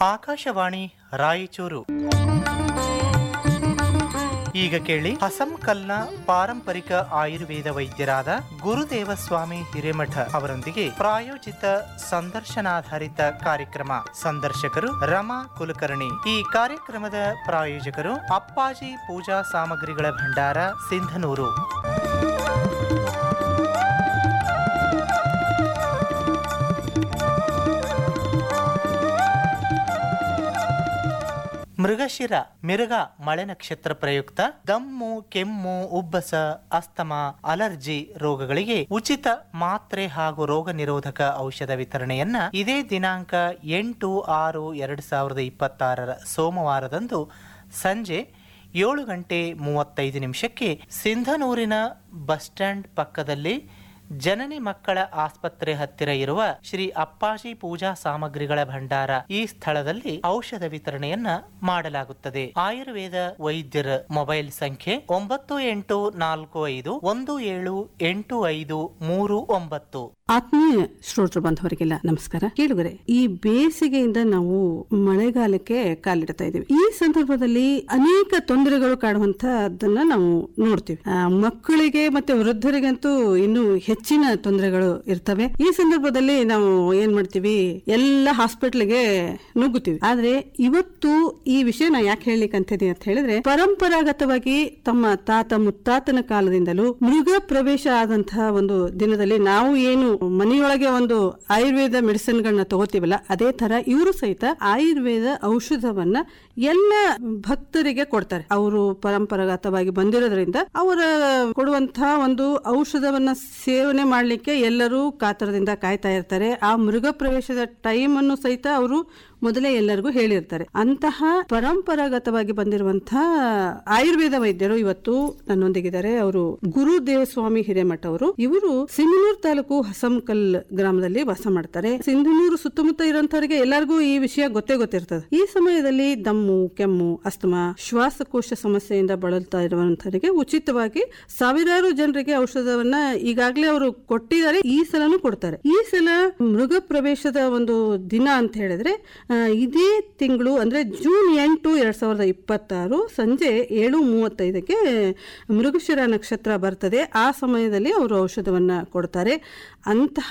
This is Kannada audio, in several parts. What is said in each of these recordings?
ಆಕಾಶವಾಣಿ ರಾಯಚೂರು. ಈಗ ಕೇಳಿ ಹಸಂಕಲ್ನ ಪಾರಂಪರಿಕ ಆಯುರ್ವೇದ ವೈದ್ಯರಾದ ಗುರುದೇವಸ್ವಾಮಿ ಹಿರೇಮಠ ಅವರೊಂದಿಗೆ ಪ್ರಾಯೋಜಿತ ಸಂದರ್ಶನಾಧಾರಿತ ಕಾರ್ಯಕ್ರಮ. ಸಂದರ್ಶಕರು ರಮಾ ಕುಲಕರ್ಣಿ. ಈ ಕಾರ್ಯಕ್ರಮದ ಪ್ರಾಯೋಜಕರು ಅಪ್ಪಾಜಿ ಪೂಜಾ ಸಾಮಗ್ರಿಗಳ ಭಂಡಾರ, ಸಿಂಧನೂರು. ಮೃಗಶಿರ ಮಿರುಗ ಮಳೆ ನಕ್ಷತ್ರ ಪ್ರಯುಕ್ತ ದಮ್ಮು, ಕೆಮ್ಮು, ಉಬ್ಬಸ, ಅಸ್ತಮಾ, ಅಲರ್ಜಿ ರೋಗಗಳಿಗೆ ಉಚಿತ ಮಾತ್ರೆ ಹಾಗೂ ರೋಗ ನಿರೋಧಕ ಔಷಧ ವಿತರಣೆಯನ್ನ ಇದೇ ದಿನಾಂಕ 8/6/2026 ಸೋಮವಾರದಂದು ಸಂಜೆ 7:35 ಸಿಂಧನೂರಿನ ಬಸ್ ಸ್ಟ್ಯಾಂಡ್ ಪಕ್ಕದಲ್ಲಿ ಜನನಿ ಮಕ್ಕಳ ಆಸ್ಪತ್ರೆ ಹತ್ತಿರ ಇರುವ ಶ್ರೀ ಅಪ್ಪಾಜಿ ಪೂಜಾ ಸಾಮಗ್ರಿಗಳ ಭಂಡಾರ ಈ ಸ್ಥಳದಲ್ಲಿ ಔಷಧ ವಿತರಣೆಯನ್ನ ಮಾಡಲಾಗುತ್ತದೆ. ಆಯುರ್ವೇದ ವೈದ್ಯರ ಮೊಬೈಲ್ ಸಂಖ್ಯೆ 9840178539. ಆತ್ಮೀಯ ಶ್ರೋತೃ ಬಾಂಧವರಿಗೆಲ್ಲ ನಮಸ್ಕಾರ. ಕೇಳುಗರೆ, ಈ ಬೇಸಿಗೆಯಿಂದ ನಾವು ಮಳೆಗಾಲಕ್ಕೆ ಕಾಲಿಡ್ತಾ ಇದ್ದೀವಿ. ಈ ಸಂದರ್ಭದಲ್ಲಿ ಅನೇಕ ತೊಂದರೆಗಳು ಕಾಡುವಂತಹದನ್ನ ನಾವು ನೋಡ್ತೀವಿ. ಮಕ್ಕಳಿಗೆ ಮತ್ತೆ ವೃದ್ಧರಿಗಂತೂ ಇನ್ನು ಹೆಚ್ಚಿನ ತೊಂದರೆಗಳು ಇರ್ತವೆ. ಈ ಸಂದರ್ಭದಲ್ಲಿ ನಾವು ಏನ್ ಮಾಡ್ತೀವಿ, ಎಲ್ಲ ಹಾಸ್ಪಿಟ್ಲಿಗೆ ನುಗ್ಗುತ್ತೀವಿ. ಆದ್ರೆ ಇವತ್ತು ಈ ವಿಷಯ ನಾ ಯಾಕೆ ಹೇಳಲಿಕ್ಕೆ ಅಂತಿದ್ದೀನಿ ಅಂತ ಹೇಳಿದ್ರೆ, ಪರಂಪರಾಗತವಾಗಿ ತಮ್ಮ ತಾತ ಮುತ್ತಾತನ ಕಾಲದಿಂದಲೂ ಮೃಗ ಪ್ರವೇಶ ಆದಂತಹ ಒಂದು ದಿನದಲ್ಲಿ ನಾವು ಏನು ಮನೆಯೊಳಗೆ ಒಂದು ಆಯುರ್ವೇದ ಮೆಡಿಸಿನ್ ಗಳನ್ನ ತಗೋತೀವಲ್ಲ, ಅದೇ ತರ ಇವರು ಸಹಿತ ಆಯುರ್ವೇದ ಔಷಧವನ್ನ ಎಲ್ಲ ಭಕ್ತರಿಗೆ ಕೊಡ್ತಾರೆ. ಅವರು ಪರಂಪರಾಗತವಾಗಿ ಬಂದಿರೋದ್ರಿಂದ ಅವರ ಕೊಡುವಂತಹ ಒಂದು ಔಷಧವನ್ನ ಸೇವನೆ ಮಾಡ್ಲಿಕ್ಕೆ ಎಲ್ಲರೂ ಕಾತರದಿಂದ ಕಾಯ್ತಾ ಇರ್ತಾರೆ. ಆ ಮೃಗ ಪ್ರವೇಶದ ಟೈಮ್ ಅನ್ನು ಸಹಿತ ಅವರು ಮೊದಲೇ ಎಲ್ಲರಿಗೂ ಹೇಳಿರ್ತಾರೆ. ಅಂತಹ ಪರಂಪರಾಗತವಾಗಿ ಬಂದಿರುವಂತಹ ಆಯುರ್ವೇದ ವೈದ್ಯರು ಇವತ್ತು ನನ್ನೊಂದಿಗಿದ್ದಾರೆ. ಅವರು ಗುರುದೇವಸ್ವಾಮಿ ಹಿರೇಮಠ ಅವರು. ಇವರು ಸಿಂಧನೂರು ತಾಲೂಕು ಹಸಂಕಲ್ ಗ್ರಾಮದಲ್ಲಿ ವಾಸ ಮಾಡ್ತಾರೆ. ಸಿಂಧನೂರು ಸುತ್ತಮುತ್ತ ಇರುವಂತವರಿಗೆ ಎಲ್ಲರಿಗೂ ಈ ವಿಷಯ ಗೊತ್ತಿರ್ತದೆ. ಈ ಸಮಯದಲ್ಲಿ ದಮ್ಮು, ಕೆಮ್ಮು, ಅಸ್ತಮಾ, ಶ್ವಾಸಕೋಶ ಸಮಸ್ಯೆಯಿಂದ ಬಳಲ್ತಾ ಇರುವಂತವರಿಗೆ ಉಚಿತವಾಗಿ ಸಾವಿರಾರು ಜನರಿಗೆ ಔಷಧವನ್ನ ಈಗಾಗಲೇ ಅವರು ಕೊಟ್ಟಿದ್ದಾರೆ. ಈ ಸಲನೂ ಕೊಡ್ತಾರೆ. ಈ ಸಲ ಮೃಗ ಪ್ರವೇಶದ ಒಂದು ದಿನ ಅಂತ ಹೇಳಿದ್ರೆ ಇದೇ ತಿಂಗಳು ಅಂದ್ರೆ ಜೂನ್ 8, 2026 ಸಂಜೆ 7:35 ಮೃಗಶಿರ ನಕ್ಷತ್ರ ಬರ್ತದೆ. ಆ ಸಮಯದಲ್ಲಿ ಅವರು ಔಷಧವನ್ನ ಕೊಡ್ತಾರೆ. ಅಂತಹ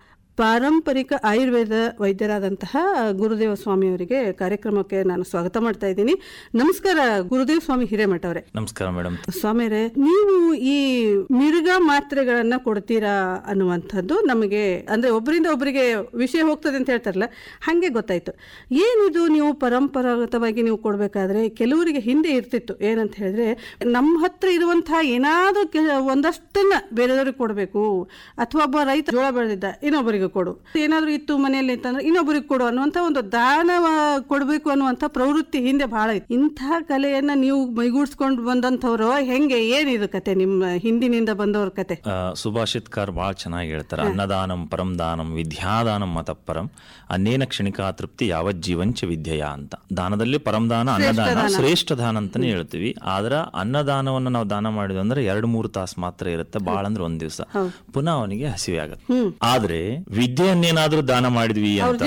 ಪಾರಂಪರಿಕ ಆಯುರ್ವೇದ ವೈದ್ಯರಾದಂತಹ ಗುರುದೇವ ಸ್ವಾಮಿ ಅವರಿಗೆ ಕಾರ್ಯಕ್ರಮಕ್ಕೆ ನಾನು ಸ್ವಾಗತ ಮಾಡ್ತಾ ಇದ್ದೀನಿ. ನಮಸ್ಕಾರ ಗುರುದೇವ ಸ್ವಾಮಿ ಹಿರೇಮಠ ಅವರೇ. ನಮಸ್ಕಾರ ಮೇಡಮ್. ಸ್ವಾಮಿಯರೇ, ನೀವು ಈ ಮಿರುಗ ಮಾತ್ರೆಗಳನ್ನ ಕೊಡ್ತೀರಾ ಅನ್ನುವಂಥದ್ದು ನಮಗೆ ಅಂದ್ರೆ ಒಬ್ಬರಿಂದ ಒಬ್ಬರಿಗೆ ವಿಷಯ ಹೋಗ್ತದೆ ಅಂತ ಹೇಳ್ತಾರಲ್ಲ, ಹಾಗೆ ಗೊತ್ತಾಯ್ತು. ಏನಿದು ನೀವು ಪರಂಪರಾಗತವಾಗಿ ನೀವು ಕೊಡ್ಬೇಕಾದ್ರೆ ಕೆಲವರಿಗೆ ಹಿಂದೆ ಇರ್ತಿತ್ತು ಏನಂತ ಹೇಳಿದ್ರೆ, ನಮ್ಮ ಹತ್ರ ಇರುವಂತಹ ಏನಾದ್ರೂ ಒಂದಷ್ಟನ್ನ ಬೇರೆದವ್ರಿಗೆ ಕೊಡಬೇಕು, ಅಥವಾ ಒಬ್ಬ ರೈತ ಜೋಳ ಬೆಳೆದಿದ್ದ ಇನ್ನೊಬ್ಬರಿಗೆ ಕೊಡು, ಏನಾದ್ರೂ ಇತ್ತು ಮನೆಯಲ್ಲಿ ಅಂತಂದ್ರೆ ಇನ್ನೊಬ್ಬರಿಗೆ ಕೊಡು ಅನ್ನುವಂತ ಒಂದು ದಾನ ಕೊಡಬೇಕು ಅನ್ನುವಂತ ಪ್ರವೃತ್ತಿ ಹಿಂದೆ ಬಹಳ ಇತ್ತು. ಇಂತಹ ಕಲೆಯನ್ನ ನೀವು ಮೈಗೂಡಿಸ್ಕೊಂಡು ಬಂದಂತವ್ರು ಹೆಂಗೆ, ಏನಿದು ಕತೆ, ನಿಮ್ಮ ಹಿಂದಿನಿಂದ ಬಂದವ್ರ ಕತೆ? ಸುಭಾಷಿತ್ಕಾರ್ ಬಹಳ ಚೆನ್ನಾಗಿ ಹೇಳ್ತಾರೆ. ಅನ್ನದಾನಂ ಪರಂ ದಾನಂ ವಿದ್ಯಾದಾನಂ ಮತಪರಂ ಅನ್ನೇನ ಕ್ಷಣಿಕಾ ತೃಪ್ತಿ ಯಾವತ್ ಜೀವಂಚ ವಿದ್ಯೆಯ ಅಂತ. ದಾನದಲ್ಲಿ ಪರಮದಾನ, ಅನ್ನದಾನ ಶ್ರೇಷ್ಠ ದಾನ ಅಂತಾನೆ ಹೇಳ್ತೀವಿ. ಆದ್ರ ಅನ್ನದಾನವನ್ನ ನಾವು ದಾನ ಮಾಡಿದ್ವಿ ಅಂದ್ರೆ 2-3 ತಾಸು ಮಾತ್ರ ಇರುತ್ತೆ, ಬಾಳ ಅಂದ್ರೆ ಒಂದ್ ದಿವಸ, ಪುನಃ ಅವನಿಗೆ ಹಸಿವೆ ಆಗುತ್ತೆ. ಆದ್ರೆ ವಿದ್ಯೆಯನ್ನೇನಾದ್ರೂ ದಾನ ಮಾಡಿದ್ವಿ ಅಂತ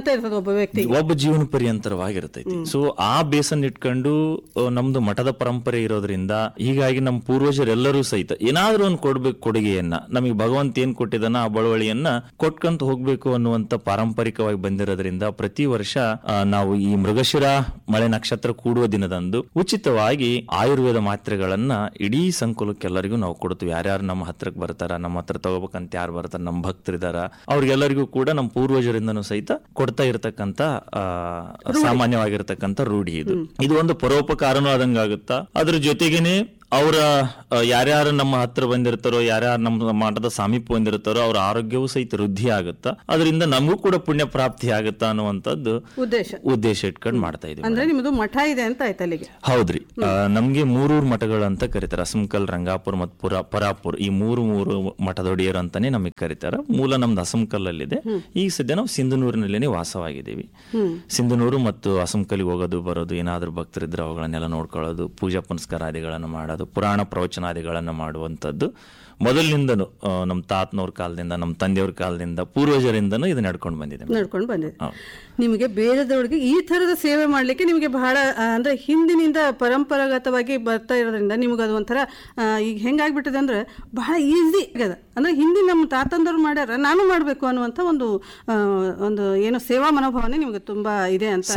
ಒಬ್ಬ ಜೀವನ ಪರ್ಯಂತರವಾಗಿರ್ತೈತಿ. ಸೊ ಆ ಬೇಸನ್ ಇಟ್ಕೊಂಡು ನಮ್ದು ಮಠದ ಪರಂಪರೆ ಇರೋದ್ರಿಂದ ಹೀಗಾಗಿ ನಮ್ಮ ಪೂರ್ವಜರೆಲ್ಲರೂ ಸಹಿತ ಏನಾದ್ರೂ ಒಂದು ಕೊಡ್ಬೇಕು ಕೊಡುಗೆಯನ್ನ. ನಮಗೆ ಭಗವಂತ ಏನ್ ಕೊಟ್ಟಿದಾನ ಆ ಬಳುವಳಿಯನ್ನ ಕೊಟ್ಕಂತ ಹೋಗ್ಬೇಕು ಅನ್ನುವಂತ ಪಾರಂಪರಿಕವಾಗಿ ಬಂದಿರೋದ್ರಿಂದ ಪ್ರತಿ ವರ್ಷ ನಾವು ಈ ಮೃಗಶಿರ ಮಳೆ ನಕ್ಷತ್ರ ಕೂಡುವ ದಿನದಂದು ಉಚಿತವಾಗಿ ಆಯುರ್ವೇದ ಮಾತ್ರೆಗಳನ್ನ ಇಡೀ ಸಂಕುಲಕ್ಕೆಲ್ಲರಿಗೂ ನಾವು ಕೊಡ್ತೀವಿ. ಯಾರ್ಯಾರು ನಮ್ಮ ಹತ್ರಕ್ಕೆ ಬರ್ತಾರ, ನಮ್ಮ ಹತ್ರ ತಗೋಬೇಕಂತ ಯಾರು ಬರ್ತಾರ, ನಮ್ಮ ಭಕ್ತರಿದಾರ, ಅವ್ರಿಗೆಲ್ಲರಿಗೂ ಕೂಡ ನಮ್ಮ ಪೂರ್ವಜರಿಂದನೂ ಸಹಿತ ಕೊಡ್ತಾ ಇರತಕ್ಕಂತ ಸಾಮಾನ್ಯವಾಗಿರ್ತಕ್ಕಂಥ ರೂಢಿ ಇದು. ಇದು ಒಂದು ಪರೋಪಕಾರನೂ ಆದಂಗಾಗುತ್ತಾ. ಅದ್ರ ಜೊತೆಗೇನೆ ಅವರ ಯಾರ್ಯಾರು ನಮ್ಮ ಹತ್ರ ಬಂದಿರ್ತಾರೋ, ಯಾರ್ಯಾರು ನಮ್ಮ ಮಠದ ಸಾಮೀಪ್ಯ ಬಂದಿರ್ತಾರೋ ಅವ್ರ ಆರೋಗ್ಯವೂ ಸಹಿತ ವೃದ್ಧಿ ಆಗುತ್ತಾ, ಅದರಿಂದ ನಮಗೂ ಕೂಡ ಪುಣ್ಯ ಪ್ರಾಪ್ತಿ ಆಗುತ್ತಾ ಅನ್ನುವಂಥದ್ದು ಉದ್ದೇಶ ಇಟ್ಕೊಂಡು ಮಾಡ್ತಾ ಇದೀವಿ. ಅಂದ್ರೆ ನಿಮ್ಮದು ಮಠ ಇದೆ ಅಂತ ಆಯ್ತು ಅಲ್ಲಿಗೆ? ಹೌದ್ರಿ. ನಮ್ಗೆ 3 ಮಠಗಳು ಅಂತ ಕರೀತಾರೆ. ಅಸಂಕಲ್, ರಂಗಾಪುರ್ ಮತ್ತು ಪರಾಪುರ್, ಈ 3 ಮಠದೊಡೆಯರು ಅಂತಾನೆ ನಮಗೆ ಕರೀತಾರೆ. ಮೂಲ ನಮ್ದು ಅಸಂಕಲ್ ಅಲ್ಲಿದೆ. ಈಗ ಸದ್ಯ ನಾವು ಸಿಂಧನೂರಿನಲ್ಲೇನೆ ವಾಸವಾಗಿದ್ದೀವಿ. ಸಿಂಧನೂರು ಮತ್ತು ಅಸಂಕಲಿಗೆ ಹೋಗೋದು ಬರೋದು, ಏನಾದ್ರೂ ಭಕ್ತರಿದ್ರೆ ಅವುಗಳನ್ನೆಲ್ಲ ನೋಡ್ಕೊಳ್ಳೋದು, ಪೂಜಾ ಪುನಸ್ಕಾರಾದಿಗಳನ್ನು ಮಾಡೋದು, ಅದು ಪುರಾಣ ಪ್ರವಚನಾದಿಗಳನ್ನು ಮಾಡುವಂಥದ್ದು ಮೊದಲಿನಿಂದನೂ ನಮ್ಮ ತಾತನವ್ರ ಕಾಲದಿಂದ, ನಮ್ಮ ತಂದೆಯವ್ರ ಕಾಲದಿಂದ, ಪೂರ್ವಜರಿಂದನೂ ಇದು ನಡ್ಕೊಂಡು ಬಂದಿದೆ. ನಿಮಗೆ ಬೇರೆದವ್ರಿಗೆ ಈ ತರದ ಸೇವೆ ಮಾಡ್ಲಿಕ್ಕೆ ನಿಮಗೆ ಬಹಳ ಅಂದ್ರೆ ಹಿಂದಿನಿಂದ ಪರಂಪರಾಗತವಾಗಿ ಬರ್ತಾ ಇರೋದ್ರಿಂದ ನಿಮ್ಗೆ ಅದು ಒಂಥರ ಈಗ ಹೆಂಗಾಗ್ಬಿಟ್ಟಿದೆ ಅಂದ್ರೆ ಬಹಳ ಈಸಿ ಆಗದ. ಅಂದ್ರೆ ಹಿಂದಿನ ನಮ್ಮ ತಾತಂದವ್ರು ಮಾಡ್ಯಾರ, ನಾನು ಮಾಡ್ಬೇಕು ಅನ್ನುವಂಥ ಒಂದು ಏನೋ ಸೇವಾ ಮನೋಭಾವನೆ ನಿಮ್ಗೆ ತುಂಬಾ ಇದೆ ಅಂತ.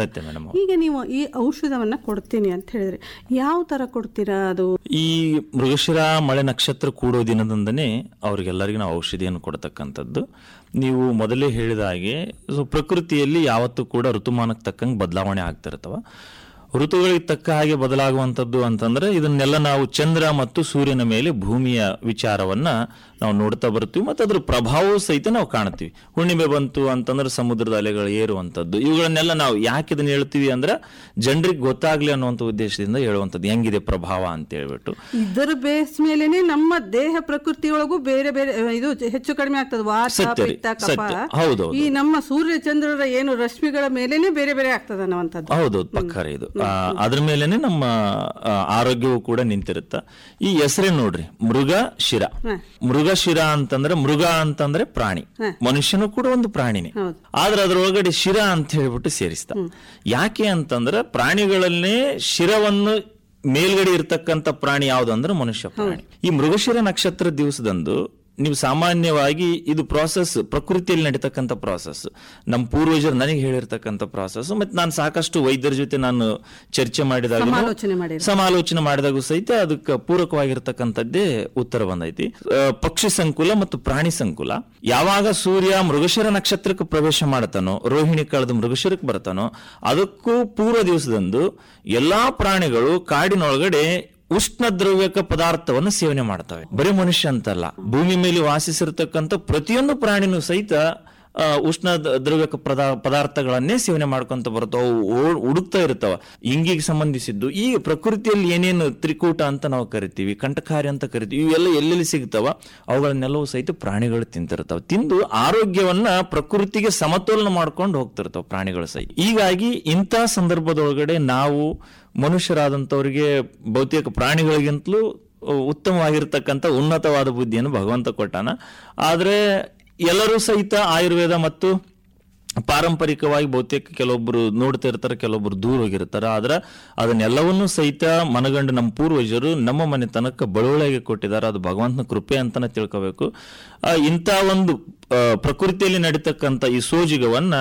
ಈಗ ನೀವು ಈ ಔಷಧವನ್ನ ಕೊಡ್ತೀನಿ ಅಂತ ಹೇಳಿದ್ರಿ, ಯಾವ ತರ ಕೊಡ್ತೀರಾ? ಅದು ಈ ಮೃಗಶಿರ ಮಳೆ ನಕ್ಷತ್ರ ಕೂಡೋ ದಿನದಿಂದನೇ ಅವ್ರಿಗೆಲ್ಲರಿಗೂ ನಾವು ಔಷಧಿಯನ್ನು ಕೊಡ್ತಕ್ಕಂಥದ್ದು. ನೀವು ಮೊದಲೇ ಹೇಳಿದ ಹಾಗೆ ಪ್ರಕೃತಿಯಲ್ಲಿ ಯಾವತ್ತೂ ಕೂಡ ಋತುಮಾನಕ್ಕೆ ತಕ್ಕಂಗೆ ಬದಲಾವಣೆ ಆಗ್ತಿರ್ತವ. ಋತುಗಳಿಗೆ ತಕ್ಕ ಹಾಗೆ ಬದಲಾಗುವಂಥದ್ದು ಅಂತಂದ್ರೆ ಇದನ್ನೆಲ್ಲ ನಾವು ಚಂದ್ರ ಮತ್ತು ಸೂರ್ಯನ ಮೇಲೆ ಭೂಮಿಯ ವಿಚಾರವನ್ನ ನಾವು ನೋಡ್ತಾ ಬರ್ತೀವಿ, ಮತ್ತು ಅದ್ರ ಪ್ರಭಾವವೂ ಸಹಿತ ನಾವು ಕಾಣ್ತೀವಿ. ಹುಣ್ಣಿಮೆ ಬಂತು ಅಂತಂದ್ರೆ ಸಮುದ್ರದ ಅಲೆಗಳು ಏರುವಂಥದ್ದು, ಇವುಗಳನ್ನೆಲ್ಲ ನಾವು ಯಾಕೆ ಇದನ್ನ ಹೇಳ್ತೀವಿ ಅಂದ್ರೆ ಜನರಿಗೆ ಗೊತ್ತಾಗ್ಲಿ ಅನ್ನುವಂಥ ಉದ್ದೇಶದಿಂದ ಹೇಳುವಂಥದ್ದು, ಹೆಂಗಿದೆ ಪ್ರಭಾವ ಅಂತ ಹೇಳ್ಬಿಟ್ಟು. ಇದರ ಬೇಸ್ ಮೇಲೆನೆ ನಮ್ಮ ದೇಹ ಪ್ರಕೃತಿಯೊಳಗೂ ಬೇರೆ ಬೇರೆ ಇದು ಹೆಚ್ಚು ಕಡಿಮೆ ಆಗ್ತದೆ. ವಾತ ಪಿತ್ತ ಕಫ, ಹೌದು, ಈ ನಮ್ಮ ಸೂರ್ಯ ಚಂದ್ರರ ಏನು ರಶ್ಮಿಗಳ ಮೇಲೆನೆ ಬೇರೆ ಬೇರೆ ಆಗ್ತದೆ ಅನ್ನುವಂಥದ್ದು. ಹೌದು, ಪಕ್ಕ ಇದು ಅದ್ರ ಮೇಲೆನೆ ನಮ್ಮ ಆರೋಗ್ಯವು ಕೂಡ ನಿಂತಿರುತ್ತ. ಈ ಹೆಸರೇ ನೋಡ್ರಿ, ಮೃಗಶಿರ. ಮೃಗಶಿರ ಅಂತಂದ್ರೆ ಮೃಗ ಅಂತಂದ್ರೆ ಪ್ರಾಣಿ, ಮನುಷ್ಯನು ಕೂಡ ಒಂದು ಪ್ರಾಣಿನೇ, ಆದ್ರೆ ಅದ್ರೊಳಗಡೆ ಶಿರ ಅಂತ ಹೇಳ್ಬಿಟ್ಟು ಸೇರಿಸ್ತ. ಯಾಕೆ ಅಂತಂದ್ರೆ ಪ್ರಾಣಿಗಳನ್ನೇ ಶಿರವನ್ನು ಮೇಲ್ಗಡೆ ಇರ್ತಕ್ಕಂಥ ಪ್ರಾಣಿ ಯಾವ್ದು ಅಂದ್ರೆ ಮನುಷ್ಯ ಪ್ರಾಣಿ. ಈ ಮೃಗಶಿರ ನಕ್ಷತ್ರ ದಿವಸದಂದು ನೀವು ಸಾಮಾನ್ಯವಾಗಿ ಇದು ಪ್ರಾಸೆಸ್ ಪ್ರಕೃತಿಯಲ್ಲಿ ನಡೀತಕ್ಕಂಥ ಪ್ರಾಸೆಸ್, ನಮ್ಮ ಪೂರ್ವಜರು ನನಗೆ ಹೇಳಿರ್ತಕ್ಕಂಥ ಪ್ರಾಸೆಸ್, ಮತ್ತೆ ನಾನು ಸಾಕಷ್ಟು ವೈದ್ಯರ ಜೊತೆ ನಾನು ಚರ್ಚೆ ಮಾಡಿದಾಗ, ಸಮಾಲೋಚನೆ ಮಾಡಿದಾಗೂ ಸಹಿತ ಅದಕ್ಕೆ ಪೂರಕವಾಗಿರ್ತಕ್ಕಂಥದ್ದೇ ಉತ್ತರ ಬಂದೈತಿ. ಪಕ್ಷಿ ಸಂಕುಲ ಮತ್ತು ಪ್ರಾಣಿ ಸಂಕುಲ, ಯಾವಾಗ ಸೂರ್ಯ ಮೃಗಶಿರ ನಕ್ಷತ್ರಕ್ಕೆ ಪ್ರವೇಶ ಮಾಡತಾನೋ, ರೋಹಿಣಿ ಕಳೆದು ಮೃಗಶಿರಕ್ಕೆ ಬರ್ತಾನೋ, ಅದಕ್ಕೂ ಪೂರ್ವ ದಿವಸದಂದು ಎಲ್ಲಾ ಪ್ರಾಣಿಗಳು ಕಾಡಿನೊಳಗಡೆ ಉಷ್ಣ ದ್ರವ್ಯಕ ಪದಾರ್ಥವನ್ನು ಸೇವನೆ ಮಾಡ್ತವೆ. ಬರೀ ಮನುಷ್ಯ ಅಂತಲ್ಲ, ಭೂಮಿ ಮೇಲೆ ವಾಸಿಸಿರ್ತಕ್ಕಂಥ ಪ್ರತಿಯೊಂದು ಪ್ರಾಣಿನೂ ಸಹಿತ ಉಷ್ಣ ದ್ರವ್ಯಕ ಪದಾರ್ಥಗಳನ್ನೇ ಸೇವನೆ ಮಾಡ್ಕೊಂತ ಬರ್ತಾವ, ಹುಡುಕ್ತಾ ಇರ್ತಾವ. ಇಂಗಿಗೆ ಸಂಬಂಧಿಸಿದ್ದು ಈ ಪ್ರಕೃತಿಯಲ್ಲಿ ಏನೇನು ತ್ರಿಕೂಟ ಅಂತ ನಾವು ಕರಿತೀವಿ, ಕಂಠಕಾರಿ ಅಂತ ಕರಿತೀವಿ, ಇವೆಲ್ಲ ಎಲ್ಲೆಲ್ಲಿ ಸಿಗ್ತಾವ ಅವುಗಳನ್ನೆಲ್ಲವೂ ಸಹಿತ ಪ್ರಾಣಿಗಳು ತಿಂತಿರ್ತಾವ. ತಿಂದು ಆರೋಗ್ಯವನ್ನ ಪ್ರಕೃತಿಗೆ ಸಮತೋಲನ ಮಾಡ್ಕೊಂಡು ಹೋಗ್ತಿರ್ತಾವ ಪ್ರಾಣಿಗಳು ಸಹಿತ. ಹೀಗಾಗಿ ಇಂಥ ಸಂದರ್ಭದೊಳಗಡೆ ನಾವು ಮನುಷ್ಯರಾದಂಥವ್ರಿಗೆ ಬಹುತೇಕ ಪ್ರಾಣಿಗಳಿಗಿಂತಲೂ ಉತ್ತಮವಾಗಿರ್ತಕ್ಕಂಥ ಉನ್ನತವಾದ ಬುದ್ಧಿಯನ್ನು ಭಗವಂತ ಕೊಟ್ಟಾನ. ಆದ್ರೆ ಎಲ್ಲರೂ ಸಹಿತ ಆಯುರ್ವೇದ ಮತ್ತು ಪಾರಂಪರಿಕವಾಗಿ ಬಹುತೇಕ ಕೆಲವೊಬ್ರು ನೋಡ್ತಾ ಇರ್ತಾರೆ, ಕೆಲವೊಬ್ರು ದೂರ ಹೋಗಿರ್ತಾರೆ. ಆದ್ರೆ ಅದನ್ನೆಲ್ಲವನ್ನೂ ಸಹಿತ ಮನಗಂಡು ನಮ್ಮ ಪೂರ್ವಜರು ನಮ್ಮ ಮನೆತನಕ್ಕೆ ಬಳುವಳಿಗೆ ಕೊಟ್ಟಿದ್ದಾರೆ. ಅದು ಭಗವಂತನ ಕೃಪೆ ಅಂತಾನೆ ತಿಳ್ಕೋಬೇಕು. ಇಂಥ ಒಂದು ಪ್ರಕೃತಿಯಲ್ಲಿ ನಡೀತಕ್ಕಂಥ ಈ ಸೋಜಿಗವನ್ನ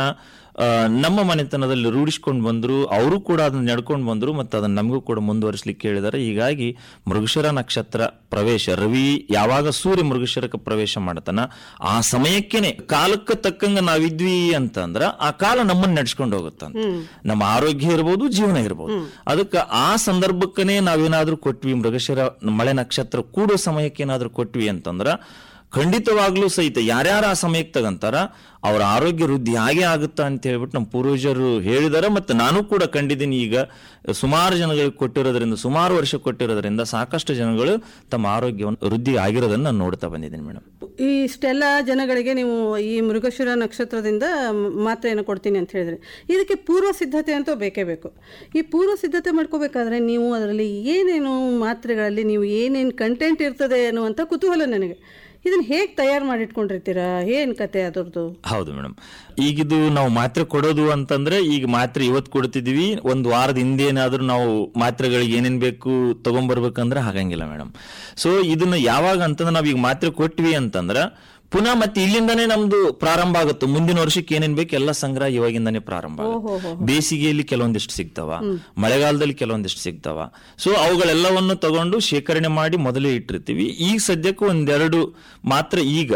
ನಮ್ಮ ಮನೆತನದಲ್ಲಿ ರೂಢಿಸ್ಕೊಂಡು ಬಂದ್ರು, ಅವರು ಕೂಡ ಅದನ್ನ ನಡ್ಕೊಂಡು ಬಂದ್ರು, ಮತ್ತು ಅದನ್ನ ನಮಗೂ ಕೂಡ ಮುಂದುವರಿಸಲಿಕ್ಕೆ ಹೇಳಿದ್ದಾರೆ. ಹೀಗಾಗಿ ಮೃಗಶಿರ ನಕ್ಷತ್ರ ಪ್ರವೇಶ, ರವಿ ಯಾವಾಗ ಸೂರ್ಯ ಮೃಗಶಿರಕ್ಕೆ ಪ್ರವೇಶ ಮಾಡ್ತಾನ ಆ ಸಮಯಕ್ಕೇನೆ ಕಾಲಕ್ಕೆ ತಕ್ಕಂಗ ನಾವಿದ್ವಿ ಅಂತಂದ್ರ ಆ ಕಾಲ ನಮ್ಮನ್ನ ನಡ್ಸ್ಕೊಂಡು ಹೋಗುತ್ತಂತ. ನಮ್ಮ ಆರೋಗ್ಯ ಇರ್ಬೋದು, ಜೀವನ ಇರ್ಬೋದು. ಅದಕ್ಕೆ ಆ ಸಂದರ್ಭಕ್ಕನೇ ನಾವೇನಾದ್ರೂ ಕೊಟ್ವಿ, ಮೃಗಶಿರ ಮಳೆ ನಕ್ಷತ್ರ ಕೂಡೋ ಸಮಯಕ್ಕೆ ಏನಾದ್ರೂ ಕೊಟ್ವಿ ಅಂತಂದ್ರ ಖಂಡಿತವಾಗ್ಲೂ ಸಹಿತ ಯಾರ್ಯಾರು ಆ ಸಮಯಕ್ಕೆ ತಗಂತಾರ ಅವ್ರ ಆರೋಗ್ಯ ವೃದ್ಧಿ ಹಾಗೆ ಆಗುತ್ತಾ ಅಂತ ಹೇಳ್ಬಿಟ್ಟು ನಮ್ಮ ಪೂರ್ವಜರು ಹೇಳಿದಾರೆ. ಮತ್ತೆ ನಾನು ಕೂಡ ಕಂಡಿದ್ದೀನಿ. ಈಗ ಸುಮಾರು ಜನಗಳಿಗೆ ಕೊಟ್ಟಿರೋದ್ರಿಂದ, ಸುಮಾರು ವರ್ಷ ಕೊಟ್ಟಿರೋದ್ರಿಂದ ಸಾಕಷ್ಟು ಜನಗಳು ತಮ್ಮ ಆರೋಗ್ಯವನ್ನು ವೃದ್ಧಿ ಆಗಿರೋದನ್ನ ನಾನು ನೋಡ್ತಾ ಬಂದಿದ್ದೀನಿ ಮೇಡಮ್. ಇಷ್ಟೆಲ್ಲ ಜನಗಳಿಗೆ ನೀವು ಈ ಮೃಗಶಿರ ನಕ್ಷತ್ರದಿಂದ ಮಾತ್ರೆಯನ್ನು ಕೊಡ್ತೀನಿ ಅಂತ ಹೇಳಿದ್ರೆ, ಇದಕ್ಕೆ ಪೂರ್ವ ಸಿದ್ಧತೆ ಅಂತೂ ಬೇಕೇ ಬೇಕು. ಈ ಪೂರ್ವ ಸಿದ್ಧತೆ ಮಾಡ್ಕೋಬೇಕಾದ್ರೆ ನೀವು ಅದರಲ್ಲಿ ಏನೇನು ಮಾತ್ರೆಗಳಲ್ಲಿ ನೀವು ಏನೇನು ಕಂಟೆಂಟ್ ಇರ್ತದೆ ಅನ್ನುವಂಥ ಕುತೂಹಲ ನನಗೆ. ಇದನ್ನ ಹೇಗೆ ತಯಾರು ಮಾಡಿಟ್ಕೊಂಡಿರ್ತೀರಾ, ಏನ್ ಕತೆ ಅದರದ್ದು? ಹೌದು ಮೇಡಮ್, ಈಗಿದು ನಾವು ಮಾತ್ರೆ ಕೊಡೋದು ಅಂತಂದ್ರೆ, ಈಗ ಮಾತ್ರೆ ಇವತ್ತು ಕೊಡ್ತಿದೀವಿ, ಒಂದು ವಾರದ ಹಿಂದೆ ಏನಾದ್ರೂ ನಾವು ಮಾತ್ರೆಗಳಿಗೆ ಏನೇನ್ ಬೇಕು ತಗೊಂಡ್ಬರ್ಬೇಕಂದ್ರೆ ಆಗಂಗಿಲ್ಲ ಮೇಡಮ್. ಸೊ ಇದನ್ನ ಯಾವಾಗ ಅಂತಂದ್ರೆ ನಾವೀಗ ಮಾತ್ರೆ ಕೊಟ್ವಿ ಅಂತಂದ್ರ ಪುನಃ ಮತ್ತೆ ಇಲ್ಲಿಂದಾನೇ ನಮ್ದು ಪ್ರಾರಂಭ ಆಗುತ್ತೆ. ಮುಂದಿನ ವರ್ಷಕ್ಕೆ ಏನೇನ್ ಬೇಕು ಎಲ್ಲ ಸಂಗ್ರಹ ಇವಾಗಿಂದಾನೇ ಪ್ರಾರಂಭ ಆಗುತ್ತೆ. ಬೇಸಿಗೆಯಲ್ಲಿ ಕೆಲವೊಂದಿಷ್ಟು ಸಿಗ್ತಾವ, ಮಳೆಗಾಲದಲ್ಲಿ ಕೆಲವೊಂದಿಷ್ಟು ಸಿಗ್ತಾವ. ಸೊ ಅವುಗಳೆಲ್ಲವನ್ನು ತಗೊಂಡು ಶೇಖರಣೆ ಮಾಡಿ ಮೊದಲೇ ಇಟ್ಟಿರ್ತೀವಿ. ಈಗ ಸದ್ಯಕ್ಕೂ ಒಂದೆರಡು ಮಾತ್ರ ಈಗ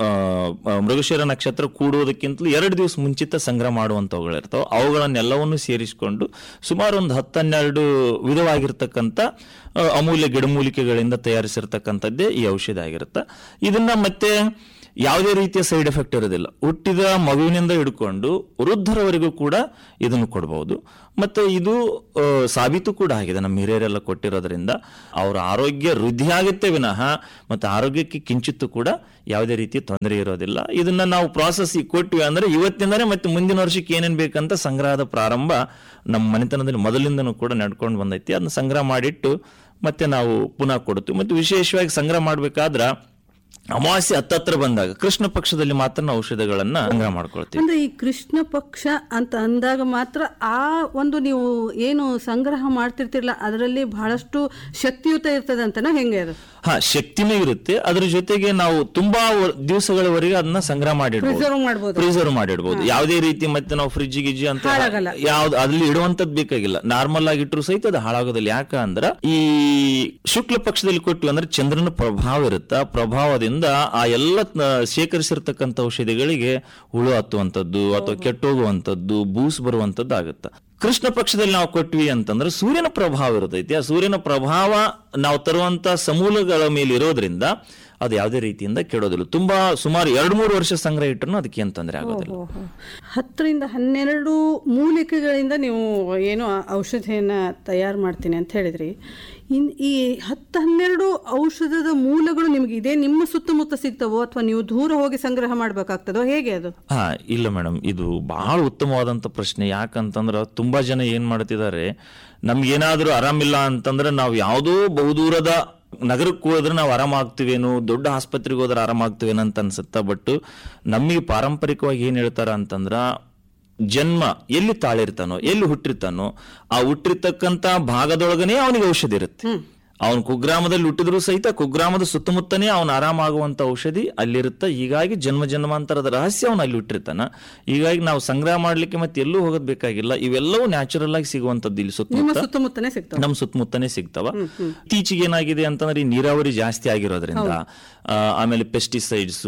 ಮೃಗಶಿರ ನಕ್ಷತ್ರ ಕೂಡುವುದಕ್ಕಿಂತಲೂ 2 ದಿವಸ ಮುಂಚಿತ ಸಂಗ್ರಹ ಮಾಡುವಂತವುಗಳಿರ್ತಾವ. ಅವುಗಳನ್ನೆಲ್ಲವನ್ನು ಸೇರಿಸಿಕೊಂಡು ಸುಮಾರು ಒಂದು 10-12 ವಿಧವಾಗಿರ್ತಕ್ಕಂಥ ಅಮೂಲ್ಯ ಗಿಡಮೂಲಿಕೆಗಳಿಂದ ತಯಾರಿಸಿರ್ತಕ್ಕಂಥದ್ದೇ ಈ ಔಷಧ ಆಗಿರುತ್ತೆ. ಇದನ್ನ ಮತ್ತೆ ಯಾವುದೇ ರೀತಿಯ ಸೈಡ್ ಎಫೆಕ್ಟ್ ಇರೋದಿಲ್ಲ. ಹುಟ್ಟಿದ ಮಗುವಿನಿಂದ ಹಿಡ್ಕೊಂಡು ವೃದ್ಧರವರೆಗೂ ಕೂಡ ಇದನ್ನು ಕೊಡಬಹುದು. ಮತ್ತೆ ಇದು ಸಾಬೀತು ಕೂಡ ಆಗಿದೆ, ನಮ್ಮ ಹಿರಿಯರೆಲ್ಲ ಕೊಟ್ಟಿರೋದ್ರಿಂದ ಅವರ ಆರೋಗ್ಯ ವೃದ್ಧಿ ಆಗುತ್ತೆ ವಿನಃ ಮತ್ತೆ ಆರೋಗ್ಯಕ್ಕೆ ಕಿಂಚಿತ್ತು ಕೂಡ ಯಾವುದೇ ರೀತಿ ತೊಂದರೆ ಇರೋದಿಲ್ಲ. ಇದನ್ನ ನಾವು ಪ್ರಾಸೆಸ್ ಕೊಟ್ವಿ ಅಂದ್ರೆ ಇವತ್ತಿಂದಾನೇ ಮತ್ತೆ ಮುಂದಿನ ವರ್ಷಕ್ಕೆ ಏನೇನ್ ಬೇಕಂತ ಸಂಗ್ರಹದ ಪ್ರಾರಂಭ ನಮ್ಮ ಮನೆತನದಲ್ಲಿ ಮೊದಲಿಂದನೂ ಕೂಡ ನಡ್ಕೊಂಡು ಬಂದೈತಿ. ಅದನ್ನ ಸಂಗ್ರಹ ಮಾಡಿಟ್ಟು ಮತ್ತೆ ನಾವು ಪುನಃ ಕೊಡ್ತೀವಿ. ಮತ್ತು ವಿಶೇಷವಾಗಿ ಸಂಗ್ರಹ ಮಾಡ್ಬೇಕಾದ್ರ ಅಮಾವಾಸ್ಯೆ ಹತ್ತತ್ರ ಬಂದಾಗ ಕೃಷ್ಣ ಪಕ್ಷದಲ್ಲಿ ಮಾತ್ರ ನಾವು ಔಷಧಗಳನ್ನ ಸಂಗ್ರಹ ಮಾಡ್ಕೊಳ್ತೀವಿ. ಅಂದ್ರೆ ಈ ಕೃಷ್ಣ ಪಕ್ಷ ಅಂತ ಅಂದಾಗ ಮಾತ್ರ ಆ ಒಂದು ನೀವು ಏನು ಸಂಗ್ರಹ ಮಾಡ್ತಿರ್ತಿರಲ್ಲ ಅದರಲ್ಲಿ ಬಹಳಷ್ಟು ಶಕ್ತಿಯುತ ಇರ್ತದೆ ಅಂತನಾ, ಹೆಂಗೆ ಅದು? ಶಕ್ತಿನೂ ಇರುತ್ತೆ, ಅದ್ರ ಜೊತೆಗೆ ನಾವು ತುಂಬಾ ದಿವಸಗಳವರೆಗೆ ಅದನ್ನ ಸಂಗ್ರಹ ಪ್ರಿಸರ್ವ್ ಮಾಡಿಡ್ಬೋದು. ಯಾವುದೇ ರೀತಿ ಮತ್ತೆ ನಾವು ಫ್ರಿಜ್ ಗಿಜ್ಜಿ ಅಂತ ಯಾವ್ದು ಅದ್ರಲ್ಲಿ ಇಡುವಂತದ್ದು ಬೇಕಾಗಿಲ್ಲ. ನಾರ್ಮಲ್ ಆಗಿ ಇಟ್ಟರು ಸಹಿತ ಅದು ಹಾಳಾಗೋದಿಲ್ಲ. ಯಾಕಂದ್ರ ಈ ಶುಕ್ಲ ಪಕ್ಷದಲ್ಲಿ ಕೊಟ್ಟಿವಿ ಅಂದ್ರೆ ಚಂದ್ರನ ಪ್ರಭಾವ ಇರುತ್ತೆ. ಆ ಪ್ರಭಾವದಿಂದ ಆ ಎಲ್ಲ ಶೇಖರಿಸಿರ್ತಕ್ಕಂಥ ಔಷಧಿಗಳಿಗೆ ಹುಳು ಹತ್ತುವಂಥದ್ದು ಅಥವಾ ಕೆಟ್ಟೋಗುವಂಥದ್ದು, ಬೂಸ್ ಬರುವಂಥದ್ದು ಆಗುತ್ತೆ. ಕೃಷ್ಣ ಪಕ್ಷದಲ್ಲಿ ನಾವು ಕೊಟ್ವಿ ಅಂತಂದ್ರೆ ಸೂರ್ಯನ ಪ್ರಭಾವ ಇರ್ತೈತಿ. ಆ ಸೂರ್ಯನ ಪ್ರಭಾವ ನಾವು ತರುವಂತ ಸಮೂಲಗಳ ಮೇಲೆ ಇರೋದ್ರಿಂದ ಅದು ಯಾವುದೇ ರೀತಿಯಿಂದ ಕೆಡೋದಿಲ್ಲ. ತುಂಬಾ ಸುಮಾರು 2-3 ವರ್ಷ ಸಂಗ್ರಹ ಇಟ್ಟರು ಅದಕ್ಕೆ ಏನ್ ತೊಂದರೆ ಆಗೋದಿಲ್ಲ. 10-12 ಮೂಲಿಕೆಗಳಿಂದ ನೀವು ಏನು ಔಷಧಿಯನ್ನ ತಯಾರು ಮಾಡ್ತೀನಿ ಅಂತ ಹೇಳಿದ್ರಿ. ಈ 10-12 ಔಷಧದ ಮೂಲಗಳು ನಿಮ್ಗೆ ಇದೇ ನಿಮ್ಮ ಸುತ್ತಮುತ್ತ ಸಿಗ್ತವೋ ಅಥವಾ ನೀವು ದೂರ ಹೋಗಿ ಸಂಗ್ರಹ ಮಾಡ್ಬೇಕಾಗ್ತದೋ, ಹೇಗೆ ಅದು? ಇಲ್ಲ ಮೇಡಮ್, ಇದು ಬಹಳ ಉತ್ತಮವಾದಂತ ಪ್ರಶ್ನೆ. ಯಾಕಂತಂದ್ರ ತುಂಬಾ ಜನ ಏನ್ ಮಾಡ್ತಿದ್ದಾರೆ, ನಮ್ಗೇನಾದ್ರೂ ಆರಾಮಿಲ್ಲ ಅಂತಂದ್ರೆ ನಾವು ಯಾವುದೋ ಬಹುದೂರದ ನಗರಕ್ಕೆ ಹೋದ್ರೆ ನಾವು ಆರಾಮಾಗ್ತೀವೇನು, ದೊಡ್ಡ ಆಸ್ಪತ್ರೆಗೆ ಹೋದ್ರೆ ಆರಾಮಾಗ್ತೀವೇನು ಅಂತ ಅನ್ಸುತ್ತ. ಬಟ್ ನಮಗೆ ಪಾರಂಪರಿಕವಾಗಿ ಏನ್ ಹೇಳ್ತಾರ ಅಂತಂದ್ರ, ಜನ್ಮ ಎಲ್ಲಿ ತಾಳಿರ್ತಾನೋ, ಎಲ್ಲಿ ಹುಟ್ಟಿರ್ತಾನೋ ಆ ಹುಟ್ಟಿರ್ತಕ್ಕಂತ ಭಾಗದೊಳಗನೆ ಅವನಿಗೆ ಔಷಧಿ ಇರುತ್ತೆ. ಅವನು ಕುಗ್ರಾಮದಲ್ಲಿ ಹುಟ್ಟಿದ್ರು ಸಹಿತ ಕುಗ್ರಾಮದ ಸುತ್ತಮುತ್ತನೇ ಅವನು ಆರಾಮಾಗುವಂತ ಔಷಧಿ ಅಲ್ಲಿರುತ್ತೆ. ಹೀಗಾಗಿ ಜನ್ಮಾಂತರದ ರಹಸ್ಯ ಅವನು ಅಲ್ಲಿ ಹುಟ್ಟಿರ್ತಾನ. ಹೀಗಾಗಿ ನಾವು ಸಂಗ್ರಹ ಮಾಡ್ಲಿಕ್ಕೆ ಮತ್ತೆ ಎಲ್ಲೂ ಹೋಗೋದ್ ಬೇಕಾಗಿಲ್ಲ. ಇವೆಲ್ಲವೂ ನ್ಯಾಚುರಲ್ ಆಗಿ ಸಿಗುವಂತದ್ದು ಇಲ್ಲಿ ನಮ್ಮ ಸುತ್ತಮುತ್ತನೇ ಸಿಗ್ತಾವ. ಇತ್ತೀಚೆಗೆ ಏನಾಗಿದೆ ಅಂತಂದ್ರೆ ಈ ನೀರಾವರಿ ಜಾಸ್ತಿ ಆಗಿರೋದ್ರಿಂದ ಆಮೇಲೆ ಪೆಸ್ಟಿಸೈಡ್ಸ್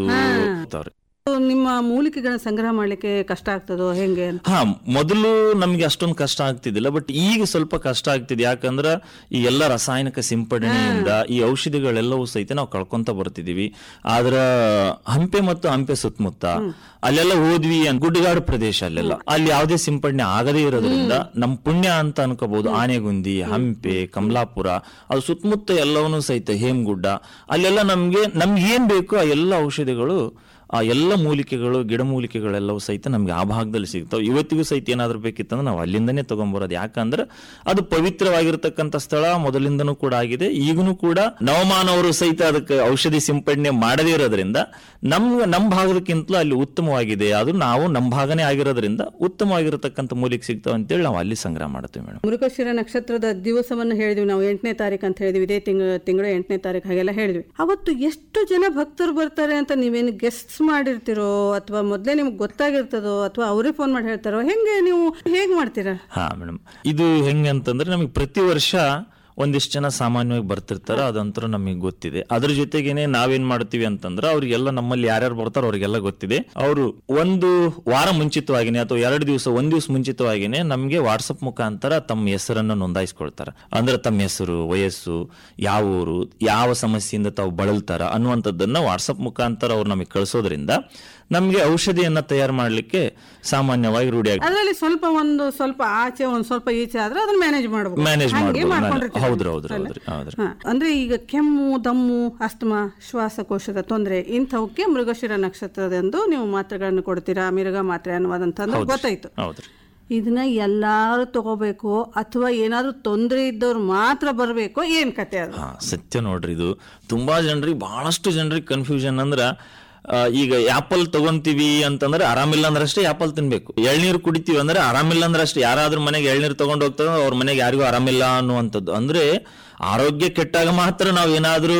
ನಿಮ್ಮ ಮೂಲಿಕೆಗಳನ್ನ ಸಂಗ್ರಹ ಮಾಡ್ಲಿಕ್ಕೆ ಕಷ್ಟ ಆಗ್ತದೋ, ಹೆಂಗೆ? ಮೊದಲು ನಮ್ಗೆ ಅಷ್ಟೊಂದು ಕಷ್ಟ ಆಗ್ತಿದ್ದಿಲ್ಲ, ಬಟ್ ಈಗ ಸ್ವಲ್ಪ ಕಷ್ಟ ಆಗ್ತಿದೆ. ಯಾಕಂದ್ರ ಈ ಎಲ್ಲ ರಾಸಾಯನಿಕ ಸಿಂಪಡಣೆಯಿಂದ ಈ ಔಷಧಿಗಳೆಲ್ಲವೂ ಸಹಿತ ನಾವು ಕಳ್ಕೊಂತ ಬರ್ತಿದೀವಿ. ಆದ್ರ ಹಂಪೆ ಮತ್ತು ಹಂಪೆ ಸುತ್ತಮುತ್ತ ಅಲ್ಲೆಲ್ಲ ಹೋದ್ವಿ, ಗುಡ್ಡಗಾಡು ಪ್ರದೇಶ ಅಲ್ಲೆಲ್ಲ ಅಲ್ಲಿ ಯಾವುದೇ ಸಿಂಪಡಣೆ ಆಗದೇ ಇರೋದ್ರಿಂದ ನಮ್ ಪುಣ್ಯ ಅಂತ ಅನ್ಕೋಬಹುದು. ಆನೆಗುಂದಿ, ಹಂಪೆ, ಕಮಲಾಪುರ ಅದು ಸುತ್ತಮುತ್ತ ಎಲ್ಲವನ್ನೂ ಸಹಿತ ಹೇಮಗುಡ್ಡ ಅಲ್ಲೆಲ್ಲ ನಮ್ಗೆ ಏನ್ ಬೇಕು ಆ ಎಲ್ಲ ಔಷಧಿಗಳು, ಆ ಎಲ್ಲ ಮೂಲಿಕೆಗಳು, ಗಿಡಮೂಲಿಕೆಗಳೆಲ್ಲವೂ ಸಹಿತ ನಮ್ಗೆ ಆ ಭಾಗದಲ್ಲಿ ಸಿಗ್ತಾವೆ. ಇವತ್ತಿಗೂ ಸಹಿತ ಏನಾದ್ರೂ ಬೇಕಿತ್ತಂದ್ರೆ ನಾವು ಅಲ್ಲಿಂದನೇ ತಗೊಂಡ್ಬರೋದು. ಯಾಕಂದ್ರೆ ಅದು ಪವಿತ್ರವಾಗಿರ್ತಕ್ಕಂಥ ಸ್ಥಳ ಮೊದಲಿಂದನೂ ಕೂಡ ಆಗಿದೆ. ಈಗನೂ ಕೂಡ ನವಮಾನವರು ಸಹಿತ ಅದಕ್ಕೆ ಔಷಧಿ ಸಿಂಪಡಣೆ ಮಾಡದೇ ಇರೋದ್ರಿಂದ ನಮ್ಮ ಭಾಗದಕ್ಕಿಂತಲೂ ಅಲ್ಲಿ ಉತ್ತಮವಾಗಿದೆ. ಅದು ನಾವು ನಮ್ಮ ಭಾಗನೇ ಆಗಿರೋದ್ರಿಂದ ಉತ್ತಮವಾಗಿರತಕ್ಕಂಥ ಮೂಲಿಕೆ ಸಿಗ್ತಾವೆ ಅಂತೇಳಿ ನಾವು ಅಲ್ಲಿ ಸಂಗ್ರಹ ಮಾಡ್ತೀವಿ ಮೇಡಮ್. ಮೃಗಶಿರ ನಕ್ಷತ್ರದ ದಿವಸವನ್ನು ಹೇಳಿದ್ವಿ ನಾವು, 8ನೇ ತಾರೀಕು ಅಂತ ಹೇಳಿದ್ವಿ. ಇದೇ ತಿಂಗಳ 8ನೇ ತಾರೀಕು ಹಾಗೆಲ್ಲ ಹೇಳಿದ್ವಿ. ಅವತ್ತು ಎಷ್ಟು ಜನ ಭಕ್ತರು ಬರ್ತಾರೆ ಅಂತ ನೀವೇನು ಗೆಸ್ಟ್ ಮಾಡಿರ್ತಿರೋ ಅಥವಾ ಮೊದಲೇ ನಿಮ್ಗೆ ಗೊತ್ತಾಗಿರ್ತದೋ ಅಥವಾ ಅವರೇ ಫೋನ್ ಮಾಡಿ ಹೇಳ್ತಾರೋ, ಹೆಂಗೆ ನೀವು ಹೇಗ್ ಮಾಡ್ತೀರಾ? ಮೇಡಮ್, ಇದು ಹೆಂಗೆ ಅಂತಂದ್ರೆ ನಮಗೆ ಪ್ರತಿ ವರ್ಷ ಒಂದಿಷ್ಟು ಜನ ಸಾಮಾನ್ಯವಾಗಿ ಬರ್ತಿರ್ತಾರ, ಅದಂತರೂ ನಮಗೆ ಗೊತ್ತಿದೆ. ಅದ್ರ ಜೊತೆಗೇನೆ ನಾವೇನ್ ಮಾಡ್ತೀವಿ ಅಂತಂದ್ರೆ ಅವ್ರಿಗೆಲ್ಲ ನಮ್ಮಲ್ಲಿ ಯಾರ್ಯಾರು ಬರ್ತಾರೋ ಅವ್ರಿಗೆಲ್ಲ ಗೊತ್ತಿದೆ. ಅವರು ಒಂದು ವಾರ ಮುಂಚಿತವಾಗಿನೇ ಅಥವಾ 2 ದಿವಸ 1 ದಿವಸ ಮುಂಚಿತವಾಗಿನೇ ನಮ್ಗೆ ವಾಟ್ಸಪ್ ಮುಖಾಂತರ ತಮ್ಮ ಹೆಸರನ್ನು ನೋಂದಾಯಿಸ್ಕೊಳ್ತಾರ. ಅಂದ್ರೆ ತಮ್ಮ ಹೆಸರು, ವಯಸ್ಸು, ಯಾವ ಊರು, ಯಾವ ಸಮಸ್ಯೆಯಿಂದ ತಾವು ಬಳಲ್ತಾರ ಅನ್ನುವಂಥದ್ದನ್ನ ವಾಟ್ಸಪ್ ಮುಖಾಂತರ ಅವ್ರು ನಮಗೆ ಕಳಿಸೋದ್ರಿಂದ ನಮ್ಗೆ ಔಷಧಿಯನ್ನ ತಯಾರು ಮಾಡ್ಲಿಕ್ಕೆ ಸಾಮಾನ್ಯವಾಗಿ ರೂಢಿ ಆಗಿದೆ. ಅದರಲ್ಲಿ ಸ್ವಲ್ಪ ಆಚೆ ಸ್ವಲ್ಪ ಈಚೆ ಆದ್ರೆ ಅದನ್ನ ಮ್ಯಾನೇಜ್ ಮಾಡಬಹುದು. ಹೌದ್ರಿ. ಅಂದ್ರೆ ಈಗ ಕೆಮ್ಮು, ದಮ್ಮು, ಅಸ್ತಮಾ, ಶ್ವಾಸಕೋಶದ ತೊಂದರೆ ಇಂಥವಕ್ಕೆ ಮೃಗಶಿರ ನಕ್ಷತ್ರದಂದು ನೀವು ಮಾತ್ರೆಗಳನ್ನು ಕೊಡ್ತೀರಾ. ಮಿರುಗ ಮಾತ್ರೆ ಅನ್ನುವಂತಂದ್ರೆ ಗೊತ್ತಾಯ್ತು. ಇದನ್ನ ಎಲ್ಲಾರು ತಗೋಬೇಕು ಅಥವಾ ಏನಾದ್ರು ತೊಂದರೆ ಇದ್ದವ್ರು ಮಾತ್ರ ಬರ್ಬೇಕು, ಏನ್ ಕತೆ ಅದು? ಸತ್ಯ ನೋಡ್ರಿ, ಇದು ತುಂಬಾ ಜನರಿಗೆ, ಬಹಳಷ್ಟು ಜನರಿಗೆ ಕನ್ಫ್ಯೂಷನ್. ಅಂದ್ರ ಈಗ ಆಪಲ್ ತಗೊಂತೀವಿ ಅಂತಂದ್ರೆ ಆರಾಮಿಲ್ಲ ಅಂದ್ರೆ ಅಷ್ಟೇ ಆಪಲ್ ತಿನ್ಬೇಕು. ಎಳ್ನೀರು ಕುಡಿತೀವಿ ಅಂದ್ರೆ ಆರಾಮಿಲ್ಲ ಅಂದ್ರೆ ಅಷ್ಟೇ. ಯಾರಾದ್ರೂ ಮನೆಗೆ ಎಳ್ನೀರು ತಗೊಂಡು ಹೋಗ್ತಾರೆ ಅವ್ರ ಮನೆಗೆ ಯಾರಿಗೂ ಆರಾಮಿಲ್ಲ ಅನ್ನುವಂಥದ್ದು. ಅಂದ್ರೆ ಆರೋಗ್ಯ ಕೆಟ್ಟಾಗ ಮಾತ್ರ ನಾವು ಏನಾದ್ರೂ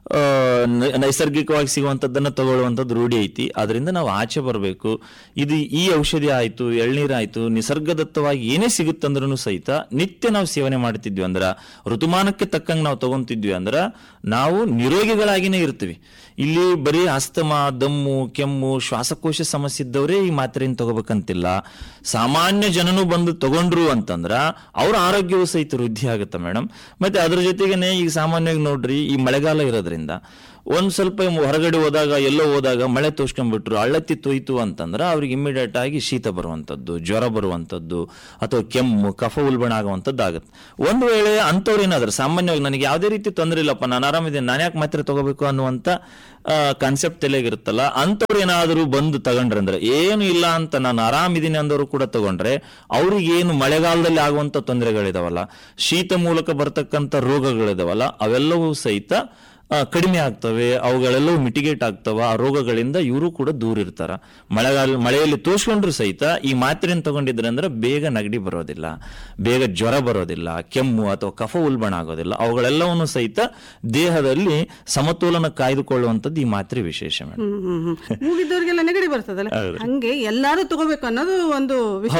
ನೈಸರ್ಗಿಕವಾಗಿ ಸಿಗುವಂಥದ್ದನ್ನ ತಗೊಳ್ಳುವಂಥದ್ದು ರೂಢಿ ಐತಿ. ಅದರಿಂದ ನಾವು ಆಚೆ ಬರಬೇಕು. ಇದು ಈ ಔಷಧಿ ಆಯ್ತು, ಎಳ್ನೀರಾಯ್ತು, ನಿಸರ್ಗದತ್ತವಾಗಿ ಏನೇ ಸಿಗುತ್ತಂದ್ರೂ ಸಹಿತ ನಿತ್ಯ ನಾವು ಸೇವನೆ ಮಾಡ್ತಿದ್ವಿ ಅಂದ್ರ, ಋತುಮಾನಕ್ಕೆ ತಕ್ಕಂಗೆ ನಾವು ತಗೊಂತಿದ್ವಿ ಅಂದ್ರ ನಾವು ನಿರೋಗಿಗಳಾಗಿನೇ ಇರ್ತೀವಿ. ಇಲ್ಲಿ ಬರೀ ಅಸ್ತಮಾ, ದಮ್ಮು, ಕೆಮ್ಮು, ಶ್ವಾಸಕೋಶ ಸಮಸ್ಯೆ ಇದ್ದವರೇ ಈ ಮಾತ್ರೆಯನ್ನು ತಗೋಬೇಕಂತಿಲ್ಲ. ಸಾಮಾನ್ಯ ಜನನು ಬಂದು ತಗೊಂಡ್ರು ಅಂತಂದ್ರ ಅವ್ರ ಆರೋಗ್ಯವೂ ಸಹಿತ ವೃದ್ಧಿ ಆಗುತ್ತೆ ಮೇಡಮ್. ಮತ್ತೆ ಅದ್ರ ಜೊತೆಗೇನೆ ಈಗ ಸಾಮಾನ್ಯವಾಗಿ ನೋಡ್ರಿ, ಈ ಮಳೆಗಾಲ ಇರೋದ್ರಿಂದ ಒಂದ್ ಸ್ವಲ್ಪ ಹೊರಗಡೆ ಹೋದಾಗ ಎಲ್ಲೋ ಹೋದಾಗ ಮಳೆ ತೋರ್ಸ್ಕೊಂಡ್ಬಿಟ್ರು, ಹಳ್ಳತ್ತಿ ತೊಯ್ತು ಅಂತಂದ್ರೆ ಅವ್ರಿಗೆ ಇಮಿಡಿಯೇಟ್ ಆಗಿ ಶೀತ ಬರುವಂತದ್ದು, ಜ್ವರ ಬರುವಂತದ್ದು, ಅಥವಾ ಕೆಮ್ಮು, ಕಫ ಉಲ್ಬಣ ಆಗುವಂತದ್ದು ಆಗುತ್ತೆ. ಒಂದು ವೇಳೆ ಅಂತವ್ರು ಏನಾದ್ರು ಸಾಮಾನ್ಯವಾಗಿ ನನಗೆ ಯಾವುದೇ ರೀತಿ ತೊಂದರೆ ಇಲ್ಲಪ್ಪ, ನಾನು ಆರಾಮಿದ್ದೇನೆ, ನಾನು ಯಾಕೆ ಮಾತ್ರೆ ತಗೋಬೇಕು ಅನ್ನುವಂತ ಕಾನ್ಸೆಪ್ಟ್ ತಲೆಗಿರುತ್ತಲ್ಲ, ಅಂತವ್ರು ಏನಾದ್ರು ಬಂದು ತಗೊಂಡ್ರೆ, ಅಂದ್ರೆ ಏನು ಇಲ್ಲ ಅಂತ ನಾನು ಆರಾಮಿದ್ದೀನಿ ಅಂದವರು ಕೂಡ ತಗೊಂಡ್ರೆ ಅವ್ರಿಗೆ ಏನು ಮಳೆಗಾಲದಲ್ಲಿ ಆಗುವಂತ ತೊಂದರೆಗಳಿದಾವಲ್ಲ, ಶೀತ ಮೂಲಕ ಬರ್ತಕ್ಕಂಥ ರೋಗಗಳಿದಾವಲ್ಲ, ಅವೆಲ್ಲವೂ ಸಹಿತ ಕಡಿಮೆ ಆಗ್ತವೆ, ಅವುಗಳೆಲ್ಲವೂ ಮಿಟಿಗೇಟ್ ಆಗ್ತವ. ಆ ರೋಗಗಳಿಂದ ಇವರು ಕೂಡ ದೂರ ಇರ್ತಾರ. ಮಳೆಯಲ್ಲಿ ತೋರ್ಸ್ಕೊಂಡ್ರು ಸಹಿತ ಈ ಮಾತ್ರೆಯನ್ನು ತಗೊಂಡಿದ್ರೆ ಅಂದ್ರೆ ಬೇಗ ನೆಗಡಿ ಬರೋದಿಲ್ಲ, ಬೇಗ ಜ್ವರ ಬರೋದಿಲ್ಲ, ಕೆಮ್ಮು ಅಥವಾ ಕಫ ಉಲ್ಬಣ ಆಗೋದಿಲ್ಲ. ಅವುಗಳೆಲ್ಲವನ್ನು ಸಹಿತ ದೇಹದಲ್ಲಿ ಸಮತೋಲನ ಕಾಯ್ದುಕೊಳ್ಳುವಂಥದ್ದು ಈ ಮಾತ್ರೆ ವಿಶೇಷ. ಮೂಗಿದ್ದವರಿಗೆಲ್ಲ ನೆಗಡಿ ಬರ್ತದಲ್ಲ, ಹಂಗೆ ಎಲ್ಲಾರು ತಗೋಬೇಕು ಅನ್ನೋದು ಒಂದು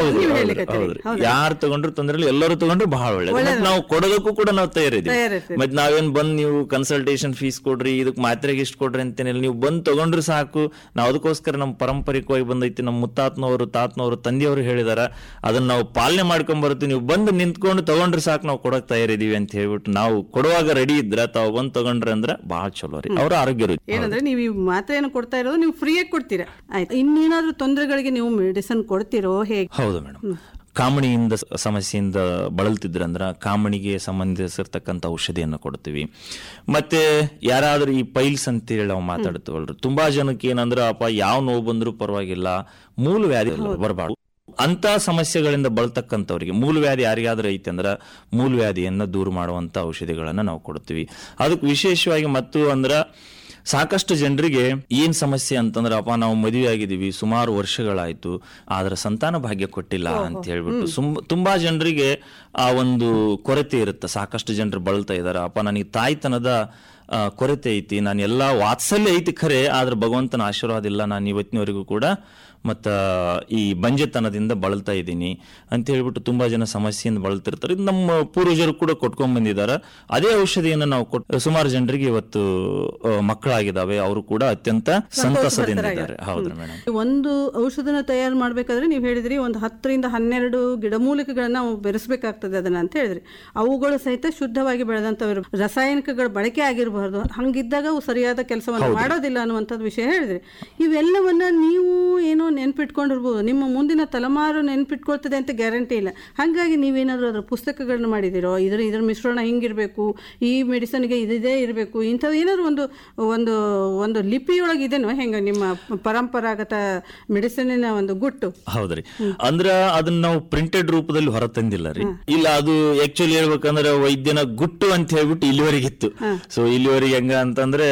ಯಾರು ತಗೊಂಡ್ರು ತೊಂದ್ರೆ ಇಲ್ಲ, ಎಲ್ಲರೂ ತಗೊಂಡ್ರು ಬಹಳ ಒಳ್ಳೆ. ನಾವು ಕೊಡೋದಕ್ಕೂ ಕೂಡ ನಾವು ತಯಾರಿದ್ದೀವಿ. ಮತ್ತೆ ನಾವೇನ್ ಬಂದ್ ನೀವು ಕನ್ಸಲ್ಟೇಷನ್ ಫೀಸ್ ಕೊಡ್ರಿ, ಇದಕ್ಕೆ ಮಾತ್ರೆಗೆ ಇಷ್ಟು ಕೊಡ್ರಿ ಅಂತೇನಿಲ್ಲ, ನೀವು ಬಂದು ತಗೊಂಡ್ರು ಸಾಕು. ನಾವು ಅದಕ್ಕೋಸ್ಕರ ನಮ್ಮ ಪಾರಂಪರಿಕವಾಗಿ ಬಂದೈತಿ, ನಮ್ಮ ಮುತ್ತಾತ್ನವರು, ತಾತನವರು, ತಂದೆಯವರು ಹೇಳಿದಾರ, ಅದನ್ನ ನಾವು ಪಾಲನೆ ಮಾಡ್ಕೊಂಡ್ ಬರ್ತೀವಿ. ನೀವು ಬಂದು ನಿಂತ್ಕೊಂಡು ತಗೊಂಡ್ರೆ ಸಾಕು, ನಾವು ಕೊಡಕ್ ತಯಾರಿದೀವಿ ಅಂತ ಹೇಳ್ಬಿಟ್ಟು ನಾವು ಕೊಡುವಾಗ ರೆಡಿ ಇದ್ರ ತಾವು ಬಂದು ತಗೊಂಡ್ರೆ ಅಂದ್ರೆ ಬಹಳ ಚಲೋ ರೀ. ಅವ್ರ ಆರೋಗ್ಯ ಏನಂದ್ರೆ ನೀವು ಈ ಮಾತ್ರೆಯನ್ನು ಕೊಡ್ತಾ ಇರೋದು ನೀವು ಫ್ರೀಯಾಗಿ ಕೊಡ್ತೀರಾ, ಆಯ್ತು. ಇನ್ನೇನಾದ್ರೂ ತೊಂದರೆಗಳಿಗೆ ನೀವು ಮೆಡಿಸಿನ್ ಕೊಡ್ತಿರೋ ಹೇಗೆ? ಹೌದು ಮೇಡಮ್. ಕಾಮಣಿಯಿಂದ ಸಮಸ್ಯೆಯಿಂದ ಬಳಲ್ತಿದ್ರಂದ್ರ ಕಾಮಣಿಗೆ ಸಂಬಂಧಿಸಿರ್ತಕ್ಕಂಥ ಔಷಧಿಯನ್ನು ಕೊಡ್ತೀವಿ. ಮತ್ತೆ ಯಾರಾದ್ರೂ ಈ ಪೈಲ್ಸ್ ಅಂತೇಳಿ ನಾವು ಮಾತಾಡ್ತೀವಲ್ರಿ, ತುಂಬಾ ಜನಕ್ಕೆ ಏನಂದ್ರೆ ಅಪ್ಪ ಯಾವ ನೋವು ಬಂದ್ರೂ ಪರವಾಗಿಲ್ಲ, ಮೂಲ ವ್ಯಾಧಿ ಬರಬಾರ್ದು ಅಂತ ಸಮಸ್ಯೆಗಳಿಂದ ಬಳತಕ್ಕಂಥವ್ರಿಗೆ, ಮೂಲವ್ಯಾಧಿ ಯಾರಿಗಾದ್ರೂ ಐತೆ ಅಂದ್ರೆ ಮೂಲವ್ಯಾಧಿಯನ್ನ ದೂರ ಮಾಡುವಂತ ಔಷಧಿಗಳನ್ನ ನಾವು ಕೊಡ್ತೀವಿ. ಅದಕ್ಕೆ ವಿಶೇಷವಾಗಿ ಮತ್ತು ಅಂದ್ರ ಸಾಕಷ್ಟು ಜನರಿಗೆ ಏನ್ ಸಮಸ್ಯೆ ಅಂತಂದ್ರೆ, ಅಪ್ಪ ನಾವು ಮದುವೆ ಆಗಿದ್ದೀವಿ, ಸುಮಾರು ವರ್ಷಗಳಾಯ್ತು, ಆದ್ರೆ ಸಂತಾನ ಭಾಗ್ಯ ಕೊಟ್ಟಿಲ್ಲ ಅಂತ ಹೇಳ್ಬಿಟ್ಟು ತುಂಬಾ ಜನರಿಗೆ ಆ ಒಂದು ಕೊರತೆ ಇರುತ್ತೆ. ಸಾಕಷ್ಟು ಜನರು ಬಳಲ್ತಾ ಇದಾರೆ, ಅಪ್ಪ ನನಗೆ ತಾಯ್ತನದ ಕೊರತೆ ಐತಿ, ನಾನು ಎಲ್ಲಾ ವಾತ್ಸಲ್ಯ ಐತಿ ಖರೆ, ಆದ್ರೆ ಭಗವಂತನ ಆಶೀರ್ವಾದ ಇಲ್ಲ, ನಾನು ಇವತ್ತಿನವರೆಗೂ ಕೂಡ ಮತ್ತ ಈ ಬಂಜೆತನದಿಂದ ಬಳಲ್ತಾ ಇದ್ದೀನಿ ಅಂತ ಹೇಳ್ಬಿಟ್ಟು ತುಂಬಾ ಜನ ಸಮಸ್ಯೆಯಿಂದ ಬಳಲ್ತಿರ್ತಾರೆ. ಇದು ನಮ್ಮ ಪೂರ್ವಜರು ಕೂಡ ಕೊಟ್ಕೊಂಡ್ ಬಂದಿದ್ದಾರೆ. ಅದೇ ಔಷಧಿಯನ್ನು ನಾವು ಕೊಟ್ಟು ಸುಮಾರು ಜನರಿಗೆ ಇವತ್ತು ಮಕ್ಕಳಾಗಿದ್ದಾವೆ, ಅವರು ಕೂಡ ಅತ್ಯಂತ ಸಂತಸದಿಂದ ಇದ್ದಾರೆ. ಹೌದ್ರಿ ಮೇಡಮ್. ಒಂದು ಔಷಧನ ತಯಾರು ಮಾಡ್ಬೇಕಾದ್ರೆ ನೀವು ಹೇಳಿದ್ರಿ ಒಂದು 10 ರಿಂದ 12 ಗಿಡಮೂಲಿಕೆಗಳನ್ನ ನಾವು ಬೆರೆಸಬೇಕಾಗ್ತದೆ ಅದನ್ನ ಅಂತ ಹೇಳಿದ್ರಿ. ಅವುಗಳು ಸಹಿತ ಶುದ್ಧವಾಗಿ ಬೆಳೆದಂತವರು, ರಾಸಾಯನಿಕಗಳ ಬಳಕೆ ಆಗಿರಬಾರ್ದು, ಹಂಗಿದ್ದಾಗ ಅವು ಸರಿಯಾದ ಕೆಲಸವನ್ನು ಮಾಡೋದಿಲ್ಲ ಅನ್ನುವಂಥದ್ದು ವಿಷಯ ಹೇಳಿದ್ರಿ. ಇವೆಲ್ಲವನ್ನ ನೀವು ಏನೋ ನೆನ್ಪಿಟ್ಕೊಂಡಿರ್ಬೋದು, ನಿಮ್ಮ ಮುಂದಿನ ತಲೆಮಾರು ನೆನ್ಪಿಟ್ಕೊಳ್ತದೆ ಅಂತ ಗ್ಯಾರಂಟಿ ಇಲ್ಲ. ಹಾಗಾಗಿ ನೀವೇನಾದ್ರೂ ಅದರ ಪುಸ್ತಕಗಳನ್ನ ಮಾಡಿದಿರೋ, ಇದ್ರ ಮಿಶ್ರಣ ಹಿಂಗಿರ್ಬೇಕು, ಈ ಮೆಡಿಸನ್ಗೆ ಇದೇ ಇರಬೇಕು, ಇಂಥವು ಏನಾದ್ರು ಒಂದು ಒಂದು ಲಿಪಿಯೊಳಗೆ ಇದೇನೋ ಹೆಂಗ ನಿಮ್ಮ ಪರಂಪರಾಗತ ಮೆಡಿಸಿನಿನ ಒಂದು ಗುಟ್ಟು? ಹೌದ್ರಿ. ಅಂದ್ರ ಅದನ್ನ ನಾವು ಪ್ರಿಂಟೆಡ್ ರೂಪದಲ್ಲಿ ಹೊರ ತಂದಿಲ್ಲ ರೀ. ಇಲ್ಲ, ಅದು ಆಕ್ಚುಲಿ ಹೇಳ್ಬೇಕಂದ್ರೆ ವೈದ್ಯನ ಗುಟ್ಟು ಅಂತ ಹೇಳ್ಬಿಟ್ಟು ಇಲ್ಲಿವರೆಗಿತ್ತು. ಸೊ ಇಲ್ಲಿವರೆಗೆ ಹೆಂಗ ಅಂತಂದ್ರೆ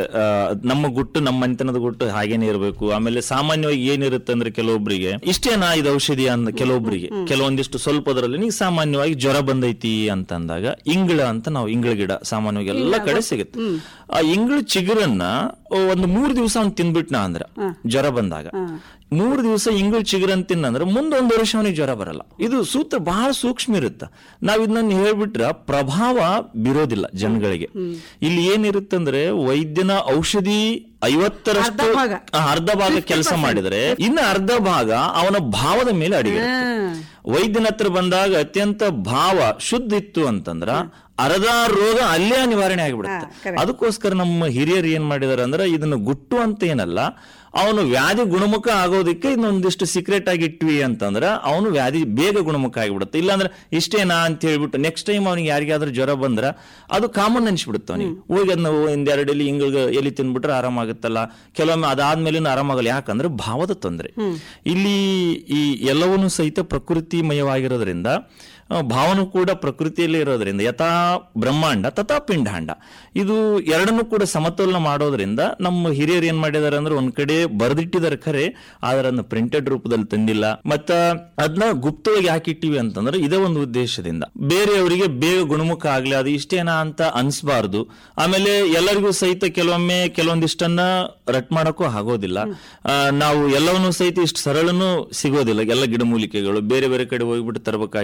ನಮ್ಮ ಗುಟ್ಟು, ನಮ್ಮ ಮನೆತನದ ಗುಟ್ಟು ಹಾಗೇನೆ ಇರಬೇಕು. ಆಮೇಲೆ ಸಾಮಾನ್ಯವಾಗಿ ಏನಿರುತ್ತೆ ಅಂದ್ರೆ ಕೆಲವೊಬ್ಬರಿಗೆ ಇಷ್ಟೇನಾ ಇದು ಔಷಧಿ ಅಂದ, ಕೆಲವೊಬ್ಬರಿಗೆ ಕೆಲವೊಂದಿಷ್ಟು ಸ್ವಲ್ಪದರಲ್ಲಿ ನೀವು ಸಾಮಾನ್ಯವಾಗಿ ಜ್ವರ ಬಂದೈತಿ ಅಂತಂದಾಗ ಇಂಗಳ ಅಂತ ನಾವು ಇಂಗಳ ಗಿಡ ಸಾಮಾನ್ಯವಾಗಿ ಎಲ್ಲ ಕಡೆ ಸಿಗುತ್ತೆ. ಆ ಇಂಗಳ ಚಿಗುರನ್ನ ಒಂದು 3 ದಿವಸ ಅವ್ನು ತಿಂದ್ಬಿಟ್ನಾ ಅಂದ್ರ ಜ್ವರ ಬಂದಾಗ 3 ದಿವಸ ಇಂಗಳ ಚಿಗುರನ್ ತಿನ್ನಂದ್ರೆ ಮುಂದೊಂದು ವರ್ಷ ಅವನಿಗೆ ಜ್ವರ ಬರಲ್ಲ. ಇದು ಸೂತ್ರ ಬಹಳ ಸೂಕ್ಷ್ಮ ಇರುತ್ತೆ. ನಾವ್ ಇದನ್ನ ಹೇಳ್ಬಿಟ್ರ ಪ್ರಭಾವ ಬೀರೋದಿಲ್ಲ ಜನಗಳಿಗೆ. ಇಲ್ಲಿ ಏನಿರುತ್ತಂದ್ರೆ ವೈದ್ಯನ ಔಷಧಿ 50ರಷ್ಟು ಅರ್ಧ ಭಾಗ ಕೆಲಸ ಮಾಡಿದರೆ ಇನ್ನು ಅರ್ಧ ಭಾಗ ಅವನ ಭಾವದ ಮೇಲೆ ಅಡಿಗೆ. ವೈದ್ಯನ ಹತ್ರ ಬಂದಾಗ ಅತ್ಯಂತ ಭಾವ ಶುದ್ಧ ಇತ್ತು ಅಂತಂದ್ರ ಅರ್ಧ ರೋಗ ಅಲ್ಲೇ ನಿವಾರಣೆ ಆಗಿಬಿಡುತ್ತೆ. ಅದಕ್ಕೋಸ್ಕರ ನಮ್ಮ ಹಿರಿಯರು ಏನ್ ಮಾಡಿದಾರೆ ಅಂದ್ರೆ ಇದನ್ನ ಗುಟ್ಟು ಅಂತ ಏನಲ್ಲ, ಅವನು ವ್ಯಾಧಿ ಗುಣಮುಖ ಆಗೋದಕ್ಕೆ ಇನ್ನೊಂದಿಷ್ಟು ಸೀಕ್ರೆಟ್ ಆಗಿ ಇಟ್ವಿ ಅಂತಂದ್ರೆ ಅವನು ವ್ಯಾಧಿ ಬೇಗ ಗುಣಮುಖ ಆಗಿಬಿಡುತ್ತೆ. ಇಲ್ಲಾಂದ್ರೆ ಇಷ್ಟೇನಾ ಅಂತ ಹೇಳ್ಬಿಟ್ಟು ನೆಕ್ಸ್ಟ್ ಟೈಮ್ ಅವನಿಗೆ ಯಾರಿಗಾದ್ರೂ ಜ್ವರ ಬಂದ್ರ ಅದು ಕಾಮನ್ ಅನ್ಸ್ಬಿಡುತ್ತೆ ಅವನಿಗೆ. ಹೋಗಿ ಅದನ್ನ 1-2 ಎಲ್ಲಿ ಹಿಂಗ ಎಲ್ಲಿ ತಿಂದ್ಬಿಟ್ರೆ ಆರಾಮಾಗುತ್ತಲ್ಲ, ಕೆಲವೊಮ್ಮೆ ಅದಾದ್ಮೇಲೆ ಆರಾಮಾಗಲ್ಲ. ಯಾಕಂದ್ರೆ ಭಾವದ ತೊಂದರೆ. ಇಲ್ಲಿ ಈ ಎಲ್ಲವನ್ನೂ ಸಹಿತ ಪ್ರಕೃತಿಮಯವಾಗಿರೋದ್ರಿಂದ, ಭಾವನೂ ಕೂಡ ಪ್ರಕೃತಿಯಲ್ಲಿ ಇರೋದ್ರಿಂದ ಯಥಾ ಬ್ರಹ್ಮಾಂಡ ತಥಾ ಪಿಂಡಾಂಡ, ಇದು ಎರಡನ್ನೂ ಕೂಡ ಸಮತೋಲನ ಮಾಡೋದ್ರಿಂದ ನಮ್ಮ ಹಿರಿಯರು ಏನ್ ಮಾಡಿದಾರೆ ಅಂದ್ರೆ ಒಂದ್ ಕಡೆ ಬರೆದಿಟ್ಟಿದ್ದಾರೆ ಖರೆ, ಆದ್ರೆ ಅದನ್ನ ಪ್ರಿಂಟೆಡ್ ರೂಪದಲ್ಲಿ ತಂದಿಲ್ಲ. ಮತ್ತ ಅದನ್ನ ಗುಪ್ತವಾಗಿ ಹಾಕಿಟ್ಟಿವಿ ಅಂತಂದ್ರೆ ಇದೇ ಒಂದು ಉದ್ದೇಶದಿಂದ ಬೇರೆಯವರಿಗೆ ಬೇಗ ಗುಣಮುಖ ಆಗ್ಲಿ, ಅದು ಇಷ್ಟೇನಾ ಅಂತ ಅನ್ಸ್ಬಾರ್ದು. ಆಮೇಲೆ ಎಲ್ಲರಿಗೂ ಸಹಿತ ಕೆಲವೊಮ್ಮೆ ಕೆಲವೊಂದಿಷ್ಟನ್ನ ರಟ್ ಮಾಡಕ್ಕೂ ಆಗೋದಿಲ್ಲ. ನಾವು ಎಲ್ಲವನ್ನೂ ಸಹಿತ ಇಷ್ಟು ಸರಳನು ಸಿಗೋದಿಲ್ಲ. ಎಲ್ಲ ಗಿಡಮೂಲಿಕೆಗಳು ಬೇರೆ ಬೇರೆ ಕಡೆ ಹೋಗ್ಬಿಟ್ಟು ತರಬೇಕಾಗಿರುತ್ತೆ. ಗುಡು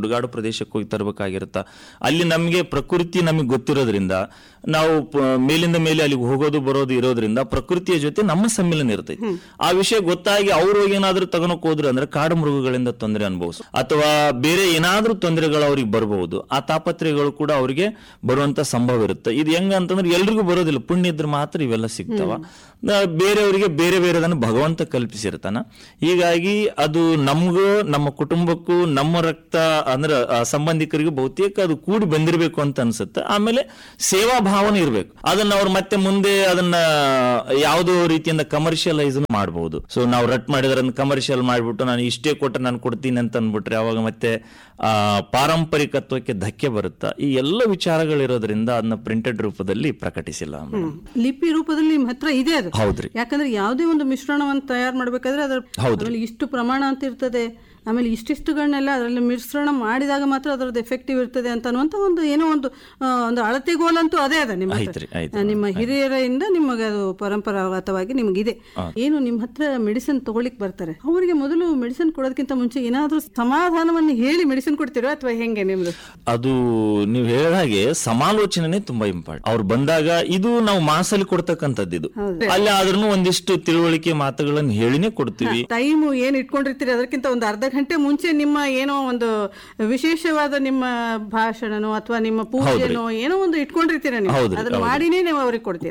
ಸುಡುಗಾಡು ಪ್ರದೇಶಕ್ಕೆ ಹೋಗಿ ತರಬೇಕಾಗಿರುತ್ತ. ಅಲ್ಲಿ ನಮಗೆ ಪ್ರಕೃತಿ ನಮಗೆ ಗೊತ್ತಿರೋದ್ರಿಂದ ನಾವು ಮೇಲಿಂದ ಮೇಲೆ ಅಲ್ಲಿಗೆ ಹೋಗೋದು ಬರೋದು ಇರೋದ್ರಿಂದ ಪ್ರಕೃತಿಯ ಜೊತೆ ನಮ್ಮ ಸಮ್ಮಿಲನ ಇರ್ತೈತಿ. ಆ ವಿಷಯ ಗೊತ್ತಾಗಿ ಅವ್ರು ಏನಾದ್ರೂ ತಗೊಳಕ್ ಹೋದ್ರು ಅಂದ್ರೆ ಕಾಡು ಮೃಗಗಳಿಂದ ತೊಂದರೆ ಅನುಭವಿಸ್ ಅಥವಾ ಬೇರೆ ಏನಾದ್ರೂ ತೊಂದರೆಗಳು ಅವ್ರಿಗೆ ಬರಬಹುದು. ಆ ತಾಪತ್ರೆಗಳು ಕೂಡ ಅವರಿಗೆ ಬರುವಂತ ಸಂಭವ ಇರುತ್ತೆ. ಇದು ಹೆಂಗ ಅಂತಂದ್ರೆ ಎಲ್ರಿಗೂ ಬರೋದಿಲ್ಲ, ಪುಣ್ಯ ಇದ್ರೆ ಮಾತ್ರ ಇವೆಲ್ಲ ಸಿಗ್ತಾವ. ಬೇರೆಯವರಿಗೆ ಬೇರೆ ಬೇರೆದನ್ನು ಭಗವಂತ ಕಲ್ಪಿಸಿರ್ತಾನ. ಹೀಗಾಗಿ ಅದು ನಮಗೂ ನಮ್ಮ ಕುಟುಂಬಕ್ಕೂ ನಮ್ಮ ರಕ್ತ ಅಂದ್ರೆ ಸಂಬಂಧಿಕರಿಗೂ ಬಹುತೇಕ ಅದು ಕೂಡಿ ಬಂದಿರಬೇಕು ಅಂತ ಅನ್ಸುತ್ತೆ. ಆಮೇಲೆ ಸೇವಾ ಭಾವನೆ ಇರಬೇಕು. ಅದನ್ನ ಅವ್ರು ಮತ್ತೆ ಮುಂದೆ ಅದನ್ನ ಯಾವುದೋ ರೀತಿಯಿಂದ ಕಮರ್ಷಿಯಲೈಸ್ ಮಾಡಬಹುದು. ಸೊ ನಾವು ರಟ್ ಮಾಡಿದ್ರೆ ಕಮರ್ಷಿಯಲ್ ಮಾಡ್ಬಿಟ್ಟು ನಾನು ಇಷ್ಟೇ ಕೊಟ್ಟರೆ ನಾನು ಕೊಡ್ತೀನಿ ಅಂತ ಅಂದ್ಬಿಟ್ರೆ ಅವಾಗ ಮತ್ತೆ ಪಾರಂಪರಿಕತ್ವಕ್ಕೆ ಧಕ್ಕೆ ಬರುತ್ತಾ. ಈ ಎಲ್ಲ ವಿಚಾರಗಳಿರೋದ್ರಿಂದ ಅದನ್ನ ಪ್ರಿಂಟೆಡ್ ರೂಪದಲ್ಲಿ ಪ್ರಕಟಿಸಿಲ್ಲ. ಲಿಪಿ ರೂಪದಲ್ಲಿ ನಿಮ್ಮ ಹತ್ರ ಇದೆ ಅದು. ಹೌದ್ರಿ. ಯಾಕಂದ್ರೆ ಯಾವುದೇ ಒಂದು ಮಿಶ್ರಣವನ್ನು ತಯಾರು ಮಾಡ್ಬೇಕಾದ್ರೆ ಅದ್ರಲ್ಲಿ ಇಷ್ಟು ಪ್ರಮಾಣ ಅಂತ ಇರ್ತದೆ, ಆಮೇಲೆ ಇಷ್ಟಿಷ್ಟುಗಳನ್ನೆಲ್ಲ ಅದರಲ್ಲಿ ಮಿಶ್ರಣ ಮಾಡಿದಾಗ ಮಾತ್ರ ಅದರದ್ದು ಎಫೆಕ್ಟಿವ್ ಇರ್ತದೆ ಅಂತ ಅನ್ನುವಂಥ ಒಂದು ಏನೋ ಒಂದು ಅಳತೆಗೋಲಂತೂ ಅದೇ ಅದ ನಿಮ್ಮ ಹಿರಿಯರಿಂದ ನಿಮಗೆ ಅದು ಪರಂಪರಾಗತವಾಗಿ ನಿಮಗಿದೆ. ಏನು ನಿಮ್ಮ ಹತ್ರ ಮೆಡಿಸಿನ್ ತಗೊಳ್ಳಿಕ್ ಬರ್ತಾರೆ, ಅವರಿಗೆ ಮೊದಲು ಮೆಡಿಸಿನ್ ಕೊಡೋದಕ್ಕಿಂತ ಮುಂಚೆ ಏನಾದ್ರೂ ಸಮಾಧಾನವನ್ನು ಹೇಳಿ ಮೆಡಿಸಿನ್ ಕೊಡ್ತೀರೋ ಅಥವಾ ಹೆಂಗೆ ನಿಮ್ದು? ಅದು ನೀವು ಹೇಳಿದ ಹಾಗೆ ಸಮಾಲೋಚನೆ ತುಂಬಾ ಇಂಪಾರ್ಟೆಂಟ್. ಅವ್ರು ಬಂದಾಗ ಇದು ನಾವು ಮಾಸಲ್ಲಿ ಕೊಡ್ತಕ್ಕಂಥದ್ದು, ಇದು ಅಲ್ಲಿ ಆದ್ರೂ ಒಂದಿಷ್ಟು ತಿಳುವಳಿಕೆ ಮಾತುಗಳನ್ನು ಹೇಳಿನೇ ಕೊಡ್ತೀವಿ. ಟೈಮ್ ಏನ್ ಇಟ್ಕೊಂಡಿರ್ತೀರಿ ಅದಕ್ಕಿಂತ ಒಂದು ಅರ್ಧ ಗಂಟೆ ಮುಂಚೆ ನಿಮ್ಮ ಏನೋ ಒಂದು ವಿಶೇಷವಾದ ನಿಮ್ಮ ಭಾಷಣನೋ ಅಥವಾ ನಿಮ್ಮ ಪೂಜೆನೋ ಏನೋ ಒಂದು ಇಟ್ಕೊಂಡಿರ್ತೀರ, ನೀವು ಅದನ್ನ ಮಾಡಿನೇ ನೀವು ಅವ್ರಿಗೆ ಕೊಡ್ತೀರಿ.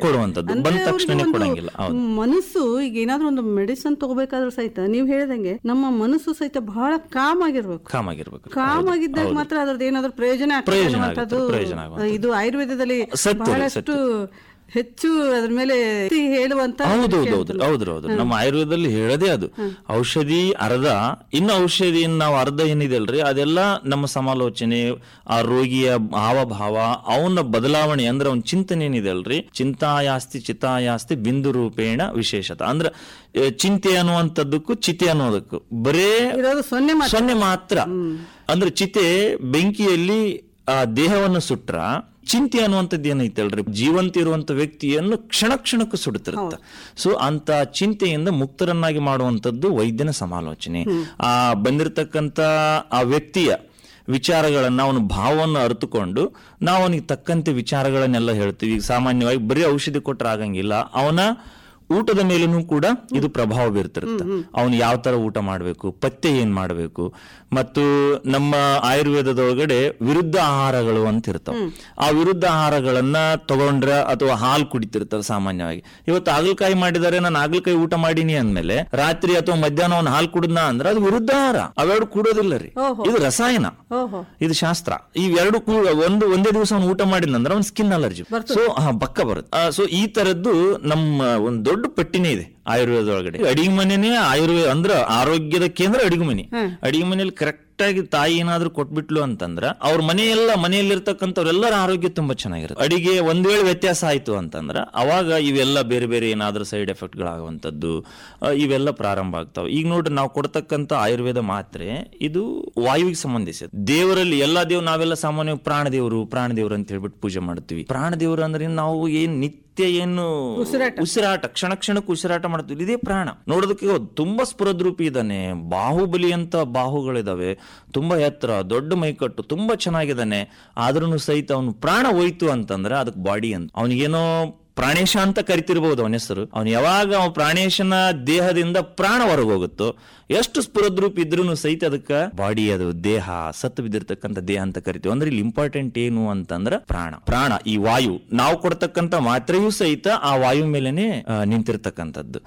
ಮನಸ್ಸು ಈಗ ಏನಾದ್ರೂ ಒಂದು ಮೆಡಿಸಿನ್ ತಗೋಬೇಕಾದ್ರೂ ಸಹಿತ ನೀವು ಹೇಳಿದಂಗೆ ನಮ್ಮ ಮನಸ್ಸು ಸಹಿತ ಬಹಳ ಕಾಮ್ ಆಗಿರ್ಬೇಕು. ಕಾಮ್ ಆಗಿದ್ದಾಗ ಮಾತ್ರ ಅದ್ರದ್ದು ಏನಾದ್ರೂ ಪ್ರಯೋಜನ ಆಗ್ತದೆ. ಇದು ಆಯುರ್ವೇದದಲ್ಲಿ ಬಹಳಷ್ಟು ಹೆಚ್ಚು ಅದ್ರ ಮೇಲೆ ಹೇಳುವಂತ. ಹೌದು. ನಮ್ಮ ಆಯುರ್ವೇದದಲ್ಲಿ ಹೇಳದೇ ಅದು ಔಷಧಿ ಅರ್ಧ, ಇನ್ನು ಔಷಧಿಯನ್ನು ನಾವು ಅರ್ಧ ಏನಿದೆ ಅಲ್ರಿ ಅದೆಲ್ಲ ನಮ್ಮ ಸಮಾಲೋಚನೆ, ಆ ರೋಗಿಯ ಹಾವಭಾವ, ಅವನ ಬದಲಾವಣೆ ಅಂದ್ರೆ ಅವನ ಚಿಂತನೆ ಏನಿದೆ ಅಲ್ರಿ, ಚಿಂತಾಯಾಸ್ತಿ ಚಿತಾಯಾಸ್ತಿ ಬಿಂದು ರೂಪೇಣ ವಿಶೇಷತ. ಅಂದ್ರೆ ಚಿಂತೆ ಅನ್ನುವಂಥದ್ದಕ್ಕೂ ಚಿತೆ ಅನ್ನೋದಕ್ಕೂ ಬರೇ ಸೊನ್ನೆ ಮಾತ್ರ. ಅಂದ್ರೆ ಚಿತೆ ಬೆಂಕಿಯಲ್ಲಿ ಆ ದೇಹವನ್ನು ಸುಟ್ರ, ಚಿಂತೆ ಅನ್ನುವಂಥದ್ದು ಏನೈತಲ್ರಿ ಜೀವಂತ ಇರುವಂತ ವ್ಯಕ್ತಿಯನ್ನು ಕ್ಷಣ ಕ್ಷಣಕ್ಕೂ ಸುಡುತ್ತಿರುತ್ತೆ. ಸೊ ಅಂತ ಚಿಂತೆಯಿಂದ ಮುಕ್ತರನ್ನಾಗಿ ಮಾಡುವಂಥದ್ದು ವೈದ್ಯನ ಸಮಾಲೋಚನೆ. ಆ ಬಂದಿರತಕ್ಕಂತ ಆ ವ್ಯಕ್ತಿಯ ವಿಚಾರಗಳನ್ನ, ಅವನ ಭಾವವನ್ನು ಅರಿತುಕೊಂಡು ನಾವು ಅವನಿಗೆ ತಕ್ಕಂತೆ ವಿಚಾರಗಳನ್ನೆಲ್ಲ ಹೇಳ್ತೀವಿ. ಈಗ ಸಾಮಾನ್ಯವಾಗಿ ಬರೀ ಔಷಧಿ ಕೊಟ್ಟರೆ ಆಗಂಗಿಲ್ಲ, ಅವನ ಊಟದ ಮೇಲೂ ಕೂಡ ಇದು ಪ್ರಭಾವ ಬೀರ್ತಿರುತ್ತೆ. ಅವನು ಯಾವ ತರ ಊಟ ಮಾಡಬೇಕು, ಪಥ್ಯ ಏನ್ ಮಾಡಬೇಕು, ಮತ್ತು ನಮ್ಮ ಆಯುರ್ವೇದದೊಳಗಡೆ ವಿರುದ್ಧ ಆಹಾರಗಳು ಅಂತ ಇರ್ತಾವ. ಆ ವಿರುದ್ಧ ಆಹಾರಗಳನ್ನ ತಗೊಂಡ್ರ ಅಥವಾ ಹಾಲು ಕುಡಿತಿರ್ತಾರೆ ಸಾಮಾನ್ಯವಾಗಿ. ಇವತ್ತು ಹಾಗಲಕಾಯಿ ಮಾಡಿದರೆ ನಾನು ಹಾಗಲಕಾಯಿ ಊಟ ಮಾಡೀನಿ ಅಂದ್ಮೇಲೆ ರಾತ್ರಿ ಅಥವಾ ಮಧ್ಯಾಹ್ನ ಅವ್ನು ಹಾಲು ಕುಡಿದ್ನ ಅಂದ್ರೆ ಅದು ವಿರುದ್ಧ ಆಹಾರ. ಅವೆರಡು ಕೂಡೋದಿಲ್ಲ ರೀ, ಇದು ರಸಾಯನ, ಇದು ಶಾಸ್ತ್ರ. ಇವೆರಡು ಒಂದೇ ದಿವಸ ಅವ್ನು ಊಟ ಮಾಡಿದ್ನಂದ್ರೆ ಅವ್ನ ಸ್ಕಿನ್ ಅಲರ್ಜಿ, ಸೊ ಬಕ್ಕ ಬರುತ್ತೆ. ಸೊ ಈ ತರದ್ದು ನಮ್ಮ ಒಂದು ದೊಡ್ಡ ಪಟ್ಟಿನೇ ಇದೆ ಆಯುರ್ವೇದದೊಳಗಡೆ. ಅಡಿಗೆ ಮನೆನೇ ಆಯುರ್ವೇದ ಅಂದ್ರೆ ಆರೋಗ್ಯದ ಕೇಂದ್ರ ಅಡಿಗೆ ಮನೆ. ಅಡಿಗೆ ಮನೆಯಲ್ಲಿ ಕರೆಕ್ಟ್ ಆಗಿ ತಾಯಿ ಏನಾದ್ರೂ ಕೊಟ್ಬಿಟ್ಲು ಅಂತಂದ್ರ ಅವ್ರ ಮನೆಯಲ್ಲಿರ್ತಕ್ಕಂಥವ್ರೆಲ್ಲರ ಆರೋಗ್ಯ ತುಂಬಾ ಚೆನ್ನಾಗಿರುತ್ತೆ. ಅಡಿಗೆ ಒಂದ್ ವೇಳೆ ವ್ಯತ್ಯಾಸ ಆಯ್ತು ಅಂತಂದ್ರ ಅವಾಗ ಇವೆಲ್ಲ ಬೇರೆ ಬೇರೆ ಏನಾದ್ರೂ ಸೈಡ್ ಎಫೆಕ್ಟ್ ಗಳಾಗುವಂತದ್ದು ಇವೆಲ್ಲ ಪ್ರಾರಂಭ ಆಗ್ತಾವ. ಈಗ ನೋಡ್ರಿ ನಾವು ಕೊಡ್ತಕ್ಕಂಥ ಆಯುರ್ವೇದ ಮಾತ್ರೆ ಇದು ವಾಯುವಿಗೆ ಸಂಬಂಧಿಸಿದ. ದೇವರಲ್ಲಿ ಎಲ್ಲಾ ದೇವ್ರು ನಾವೆಲ್ಲ ಸಾಮಾನ್ಯವಾಗಿ ಪ್ರಾಣದೇವರು ಅಂತ ಹೇಳ್ಬಿಟ್ಟು ಪೂಜೆ ಮಾಡ್ತೀವಿ. ಪ್ರಾಣದೇವರು ಅಂದ್ರೆ ನಾವು ಏನ್ ನಿತ್ಯ ಏನು ಉಸಿರಾಟ ಕ್ಷಣ ಕ್ಷಣಕ್ಕೆ ಉಸಿರಾಟ ಮಾಡ್ತೀವಿ, ಇದೇ ಪ್ರಾಣ. ನೋಡೋದಕ್ಕೆ ತುಂಬಾ ಸ್ಫುರದ್ರೂಪಿ ಇದ್ದಾನೆ, ಬಾಹುಬಲಿ ಅಂತ ಬಾಹುಗಳಿದಾವೆ, ತುಂಬಾ ಎತ್ತರ, ದೊಡ್ಡ ಮೈಕಟ್ಟು, ತುಂಬಾ ಚೆನ್ನಾಗಿದ್ದಾನೆ. ಆದ್ರೂ ಸಹಿತ ಅವನು ಪ್ರಾಣ ಹೋಯ್ತು ಅಂತಂದ್ರೆ ಅದಕ್ಕೆ ಬಾಡಿ ಅಂತ. ಅವನಿಗೇನೋ ಪ್ರಾಣೇಶ ಅಂತ ಕರಿತಿರ್ಬಹುದು ಅವನ ಹೆಸರು. ಅವನು ಯಾವಾಗ ಪ್ರಾಣೇಶನ ದೇಹದಿಂದ ಪ್ರಾಣ ಹೊರಗೋಗುತ್ತೋ, ಎಷ್ಟು ಸ್ಫುರದ್ರೂಪ ಇದ್ರೂ ಸಹಿತ ಅದಕ್ಕೆ ಬಾಡಿ, ಅದು ದೇಹ, ಸತ್ತು ಬಿದ್ದಿರ್ತಕ್ಕಂಥ ದೇಹ ಅಂತ ಕರಿತೀವಿ. ಅಂದ್ರೆ ಇಲ್ಲಿ ಇಂಪಾರ್ಟೆಂಟ್ ಏನು ಅಂತಂದ್ರೆ ಪ್ರಾಣ ಈ ವಾಯು. ನಾವು ಕೊಡ್ತಕ್ಕಂಥ ಮಾತ್ರೆಯೂ ಸಹಿತ ಆ ವಾಯು ಮೇಲೆನೆ ನಿಂತಿರ್ತಕ್ಕಂಥದ್ದು.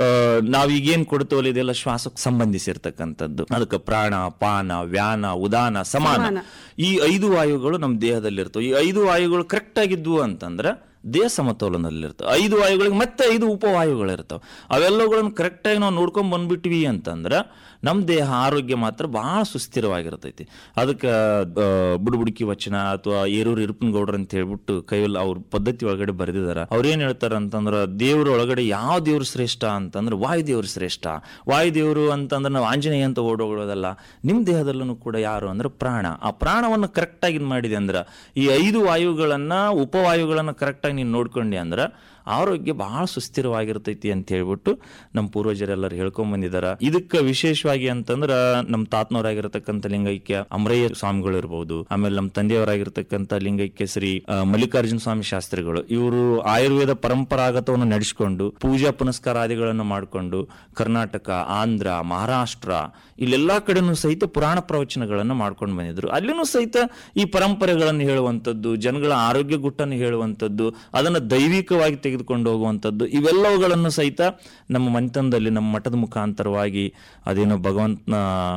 ನಾವೀಗೇನ್ ಕೊಡ್ತೇವಲ್ಲ ಇದೆಲ್ಲ ಶ್ವಾಸಕ್ಕೆ ಸಂಬಂಧಿಸಿರ್ತಕ್ಕಂಥದ್ದು. ಅದಕ್ಕೆ ಪ್ರಾಣ, ಪಾನ, ವ್ಯಾನ, ಉದಾನ, ಸಮಾನ, ಈ 5 ವಾಯುಗಳು ನಮ್ಮ ದೇಹದಲ್ಲಿರ್ತವೆ. ಈ 5 ವಾಯುಗಳು ಕರೆಕ್ಟ್ ಆಗಿದ್ವು ಅಂತಂದ್ರೆ ದೇಹ ಸಮತೋಲನದಲ್ಲಿರ್ತವೆ. 5 ವಾಯುಗಳಿಗೆ ಮತ್ತೆ 5 ಉಪವಾಯುಗಳಿರ್ತಾವೆ. ಅವೆಲ್ಲಗಳನ್ನು ಕರೆಕ್ಟಾಗಿ ನಾವು ನೋಡ್ಕೊಂಡ್ ಬಂದ್ಬಿಟ್ವಿ ಅಂತಂದ್ರೆ ನಮ್ಮ ದೇಹ ಆರೋಗ್ಯ ಮಾತ್ರ ಬಹಳ ಸುಸ್ಥಿರವಾಗಿರ್ತೈತಿ. ಅದಕ್ಕೆ ಬುಡುಬುಡುಕಿ ವಚನ ಅಥವಾ ಏರೂರು ಇರುಪನಗೌಡ್ರ ಅಂತ ಹೇಳ್ಬಿಟ್ಟು ಕೈಯಲ್ಲಿ ಅವ್ರ ಪದ್ಧತಿ ಒಳಗಡೆ ಬರೆದಿದಾರ. ಅವ್ರೇನ್ ಹೇಳ್ತಾರ ಅಂತಂದ್ರ ದೇವ್ರ ಒಳಗಡೆ ಯಾವ ದೇವ್ರು ಶ್ರೇಷ್ಠ ಅಂತಂದ್ರೆ ವಾಯುದೇವ್ರು ಶ್ರೇಷ್ಠ. ವಾಯುದೇವ್ರು ಅಂತಂದ್ರೆ ನಾವು ಆಂಜನೇಯ ಅಂತ ಓಡೋಗೋದಲ್ಲ, ನಿಮ್ ದೇಹದಲ್ಲೂ ಕೂಡ ಯಾರು ಅಂದ್ರೆ ಪ್ರಾಣ. ಆ ಪ್ರಾಣವನ್ನು ಕರೆಕ್ಟ್ ಆಗಿ ಮಾಡಿದೆ ಅಂದ್ರೆ ಈ 5 ವಾಯುಗಳನ್ನ ಉಪವಾಯುಗಳನ್ನ ಕರೆಕ್ಟ್ ಆಗಿ ನೀನ್ ನೋಡ್ಕೊಂಡಿ ಅಂದ್ರ ಆರೋಗ್ಯ ಬಹಳ ಸುಸ್ಥಿರವಾಗಿರ್ತೈತಿ ಅಂತ ಹೇಳ್ಬಿಟ್ಟು ನಮ್ಮ ಪೂರ್ವಜರೆಲ್ಲರೂ ಹೇಳ್ಕೊಂಡ್ ಬಂದಿದಾರ. ಇದಕ್ಕೆ ವಿಶೇಷವಾಗಿ ಅಂತಂದ್ರ ನಮ್ಮ ತಾತನವರಾಗಿರ್ತಕ್ಕಂಥ ಲಿಂಗೈಕ್ಯ ಅಮರಯ್ಯ ಸ್ವಾಮಿಗಳು ಇರ್ಬೋದು, ಆಮೇಲೆ ನಮ್ಮ ತಂದೆಯವರಾಗಿರ್ತಕ್ಕಂಥ ಲಿಂಗೈಕ್ಯ ಶ್ರೀ ಮಲ್ಲಿಕಾರ್ಜುನ ಸ್ವಾಮಿ ಶಾಸ್ತ್ರಿಗಳು, ಇವರು ಆಯುರ್ವೇದ ಪರಂಪರಾಗತವನ್ನು ನಡೆಸಿಕೊಂಡು ಪೂಜಾ ಪುನಸ್ಕಾರಾದಿಗಳನ್ನು ಮಾಡಿಕೊಂಡು ಕರ್ನಾಟಕ, ಆಂಧ್ರ, ಮಹಾರಾಷ್ಟ್ರ ಇಲ್ಲೆಲ್ಲಾ ಕಡೆನೂ ಸಹಿತ ಪುರಾಣ ಪ್ರವಚನಗಳನ್ನು ಮಾಡ್ಕೊಂಡು ಬಂದಿದ್ರು. ಅಲ್ಲಿನೂ ಸಹಿತ ಈ ಪರಂಪರೆಗಳನ್ನು ಹೇಳುವಂಥದ್ದು, ಜನಗಳ ಆರೋಗ್ಯ ಗುಟ್ಟನ್ನು ಹೇಳುವಂಥದ್ದು, ಅದನ್ನು ದೈವಿಕವಾಗಿ ತೆಗೆದುಕೊಂಡು ಹೋಗುವಂಥದ್ದು, ಇವೆಲ್ಲವುಗಳನ್ನು ಸಹಿತ ನಮ್ಮ ಮನೆತನದಲ್ಲಿ ನಮ್ಮ ಮಠದ ಮುಖಾಂತರವಾಗಿ ಅದೇನೋ ಭಗವಂತನ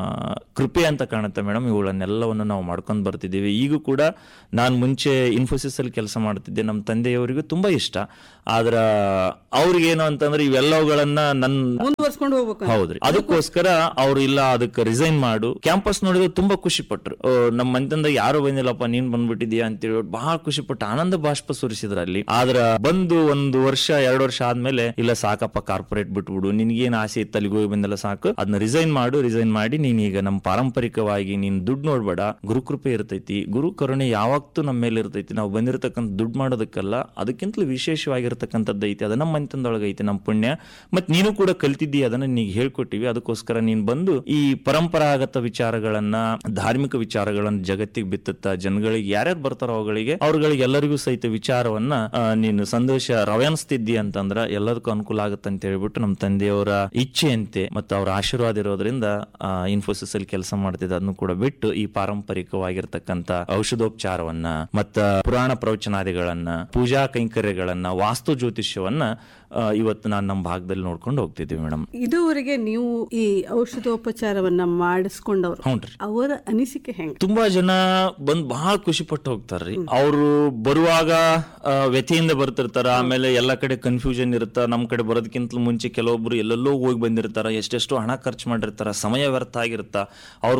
ಕೃಪೆ ಅಂತ ಕಾಣುತ್ತೆ ಮೇಡಮ್, ಇವುಗಳನ್ನೆಲ್ಲವನ್ನು ನಾವು ಮಾಡ್ಕೊಂಡು ಬರ್ತಿದ್ದೀವಿ. ಈಗೂ ಕೂಡ ನಾನು ಮುಂಚೆ ಇನ್ಫೋಸಿಸ್ ಅಲ್ಲಿ ಕೆಲಸ ಮಾಡ್ತಿದ್ದೆ, ನಮ್ಮ ತಂದೆಯವರಿಗೂ ತುಂಬಾ ಇಷ್ಟ. ಆದ್ರ ಅವ್ರಿಗೇನು ಅಂತಂದ್ರೆ ಇವೆಲ್ಲವುಗಳನ್ನ ಮುಂದುವರ್ಸ್ಕೊಂಡು ಹೋಗ್ಬೇಕು. ಹೌದ್ರಿ, ಅದಕ್ಕೋಸ್ಕರ ಅವ್ರು ಇಲ್ಲ ಅದಕ್ಕೆ ರಿಸೈನ್ ಮಾಡು. ಕ್ಯಾಂಪಸ್ ನೋಡಿದ್ರೆ ತುಂಬಾ ಖುಷಿ ಪಟ್ರು. ನಮ್ಮ ಮನೆತನದಾಗ ಯಾರು ಬಂದಿಲ್ಲಪ್ಪ, ನೀನ್ ಬಂದ್ಬಿಟ್ಟಿದ್ಯಾ ಅಂತ ಹೇಳಿ ಬಹಳ ಖುಷಿ ಪಟ್ಟು ಆನಂದ ಬಾಷ್ಪ ಸುರಿಸಿದ್ರ ಅಲ್ಲಿ. ಆದ್ರ ಬಂದು 1 ವರ್ಷ 2 ವರ್ಷ ಆದ್ಮೇಲೆ ಇಲ್ಲ ಸಾಕಪ್ಪ ಕಾರ್ಪೊರೇಟ್ ಬಿಟ್ಬಿಡು, ನಿನ್ಗೇನ್ ಆಸೆ ಇತ್ತು ಅಲ್ಲಿಗೆ ಹೋಗಿ ಬಂದಲ್ಲ ಸಾಕು, ಅದನ್ನ ರಿಸೈನ್ ಮಾಡಿ ನೀನೀಗ ನಮ್ಮ ಪಾರಂಪರಿಕವಾಗಿ ನೀನ್ ದುಡ್ಡು ನೋಡ್ಬೇಡ, ಗುರುಕೃಪೆ ಇರ್ತೈತಿ, ಗುರು ಕರುಣೆ ಯಾವತ್ತೂ ನಮ್ಮ ಮೇಲೆ ಇರ್ತೈತಿ. ನಾವು ಬಂದಿರತಕ್ಕಂಥ ದುಡ್ಡು ಮಾಡೋದಕ್ಕಲ್ಲ, ಅದಕ್ಕಿಂತಲೂ ವಿಶೇಷವಾಗಿರ್ತಕ್ಕಂಥದ್ದು ಐತಿ, ಅದು ನಮ್ಮ ಮನೆತನದೊಳಗೆ ಐತಿ, ನಮ್ಮ ಪುಣ್ಯ. ಮತ್ ನೀನು ಕೂಡ ಕಲ್ತಿದ್ದೀಯ, ಅದನ್ನ ನೀಗ ಹೇಳ್ಕೊಟ್ಟಿವಿ. ಅದಕ್ಕೋಸ್ಕರ ನೀನ್ ಬಂದು ಈ ಪರಂಪರಾಗತ ವಿಚಾರಗಳನ್ನ, ಧಾರ್ಮಿಕ ವಿಚಾರಗಳನ್ನ ಜಗತ್ತಿಗೆ ಬಿತ್ತುತ್ತಾ ಜನಗಳಿಗೆ ಯಾರ್ಯಾರು ಬರ್ತಾರೋ ಅವ್ಗಳಿಗೆ ಎಲ್ಲರಿಗೂ ಸಹಿತ ವಿಚಾರವನ್ನ ನೀನು ಸಂದೇಶ ರವಾನಿಸ್ತಿದ್ದಿ ಅಂತಂದ್ರ ಎಲ್ಲದಕ್ಕೂ ಅನುಕೂಲ ಆಗುತ್ತೆ ಅಂತ ಹೇಳ್ಬಿಟ್ಟು ನಮ್ಮ ತಂದೆಯವರ ಇಚ್ಛೆಯಂತೆ ಮತ್ತು ಅವರ ಆಶೀರ್ವಾದ ಇರೋದ್ರಿಂದ ಇನ್ಫೋಸಿಸ್ ಅಲ್ಲಿ ಕೆಲಸ ಮಾಡ್ತಿದ್ದೆ. ಅದನ್ನು ಕೂಡ ಬಿಟ್ಟು ಈ ಪಾರಂಪರಿಕವಾಗಿರ್ತಕ್ಕಂಥ ಔಷಧೋಪಚಾರವನ್ನ ಮತ್ತ ಪುರಾಣ ಪ್ರವಚನಾದಿಗಳನ್ನ, ಪೂಜಾ ಕೈಂಕರ್ಯಗಳನ್ನ, ವಾಸ್ತು ಜ್ಯೋತಿಷ್ಯವನ್ನ ಇವತ್ತು ನಾನು ನಮ್ಮ ಭಾಗದಲ್ಲಿ ನೋಡ್ಕೊಂಡು ಹೋಗ್ತಿದ್ದೀವಿ ಮೇಡಮ್. ಇದುವರೆಗೆ ನೀವು ಈ ಔಷಧೋಪಚಾರವನ್ನ ಮಾಡಿಸ್ಕೊಂಡವ್ರು, ಅವರ ಅನಿಸಿಕೆ ಹೆಂಗ್? ತುಂಬಾ ಜನ ಬಂದ್ ಬಹಳ ಖುಷಿ ಪಟ್ಟು ಹೋಗ್ತಾರ್ರಿ. ಅವರು ಬರುವಾಗ ವ್ಯಥೆಯಿಂದ ಬರ್ತಿರ್ತಾರ, ಆಮೇಲೆ ಎಲ್ಲಾ ಕಡೆ ಕನ್ಫ್ಯೂಷನ್ ಇರುತ್ತ. ನಮ್ ಕಡೆ ಬರೋದಕ್ಕಿಂತ ಮುಂಚೆ ಕೆಲವೊಬ್ರು ಎಲ್ಲೆಲ್ಲೋ ಹೋಗಿ ಬಂದಿರ್ತಾರ, ಎಷ್ಟೆಷ್ಟು ಹಣ ಖರ್ಚು ಮಾಡಿರ್ತಾರ, ಸಮಯ ವ್ಯರ್ಥ ಆಗಿರುತ್ತ. ಅವ್ರ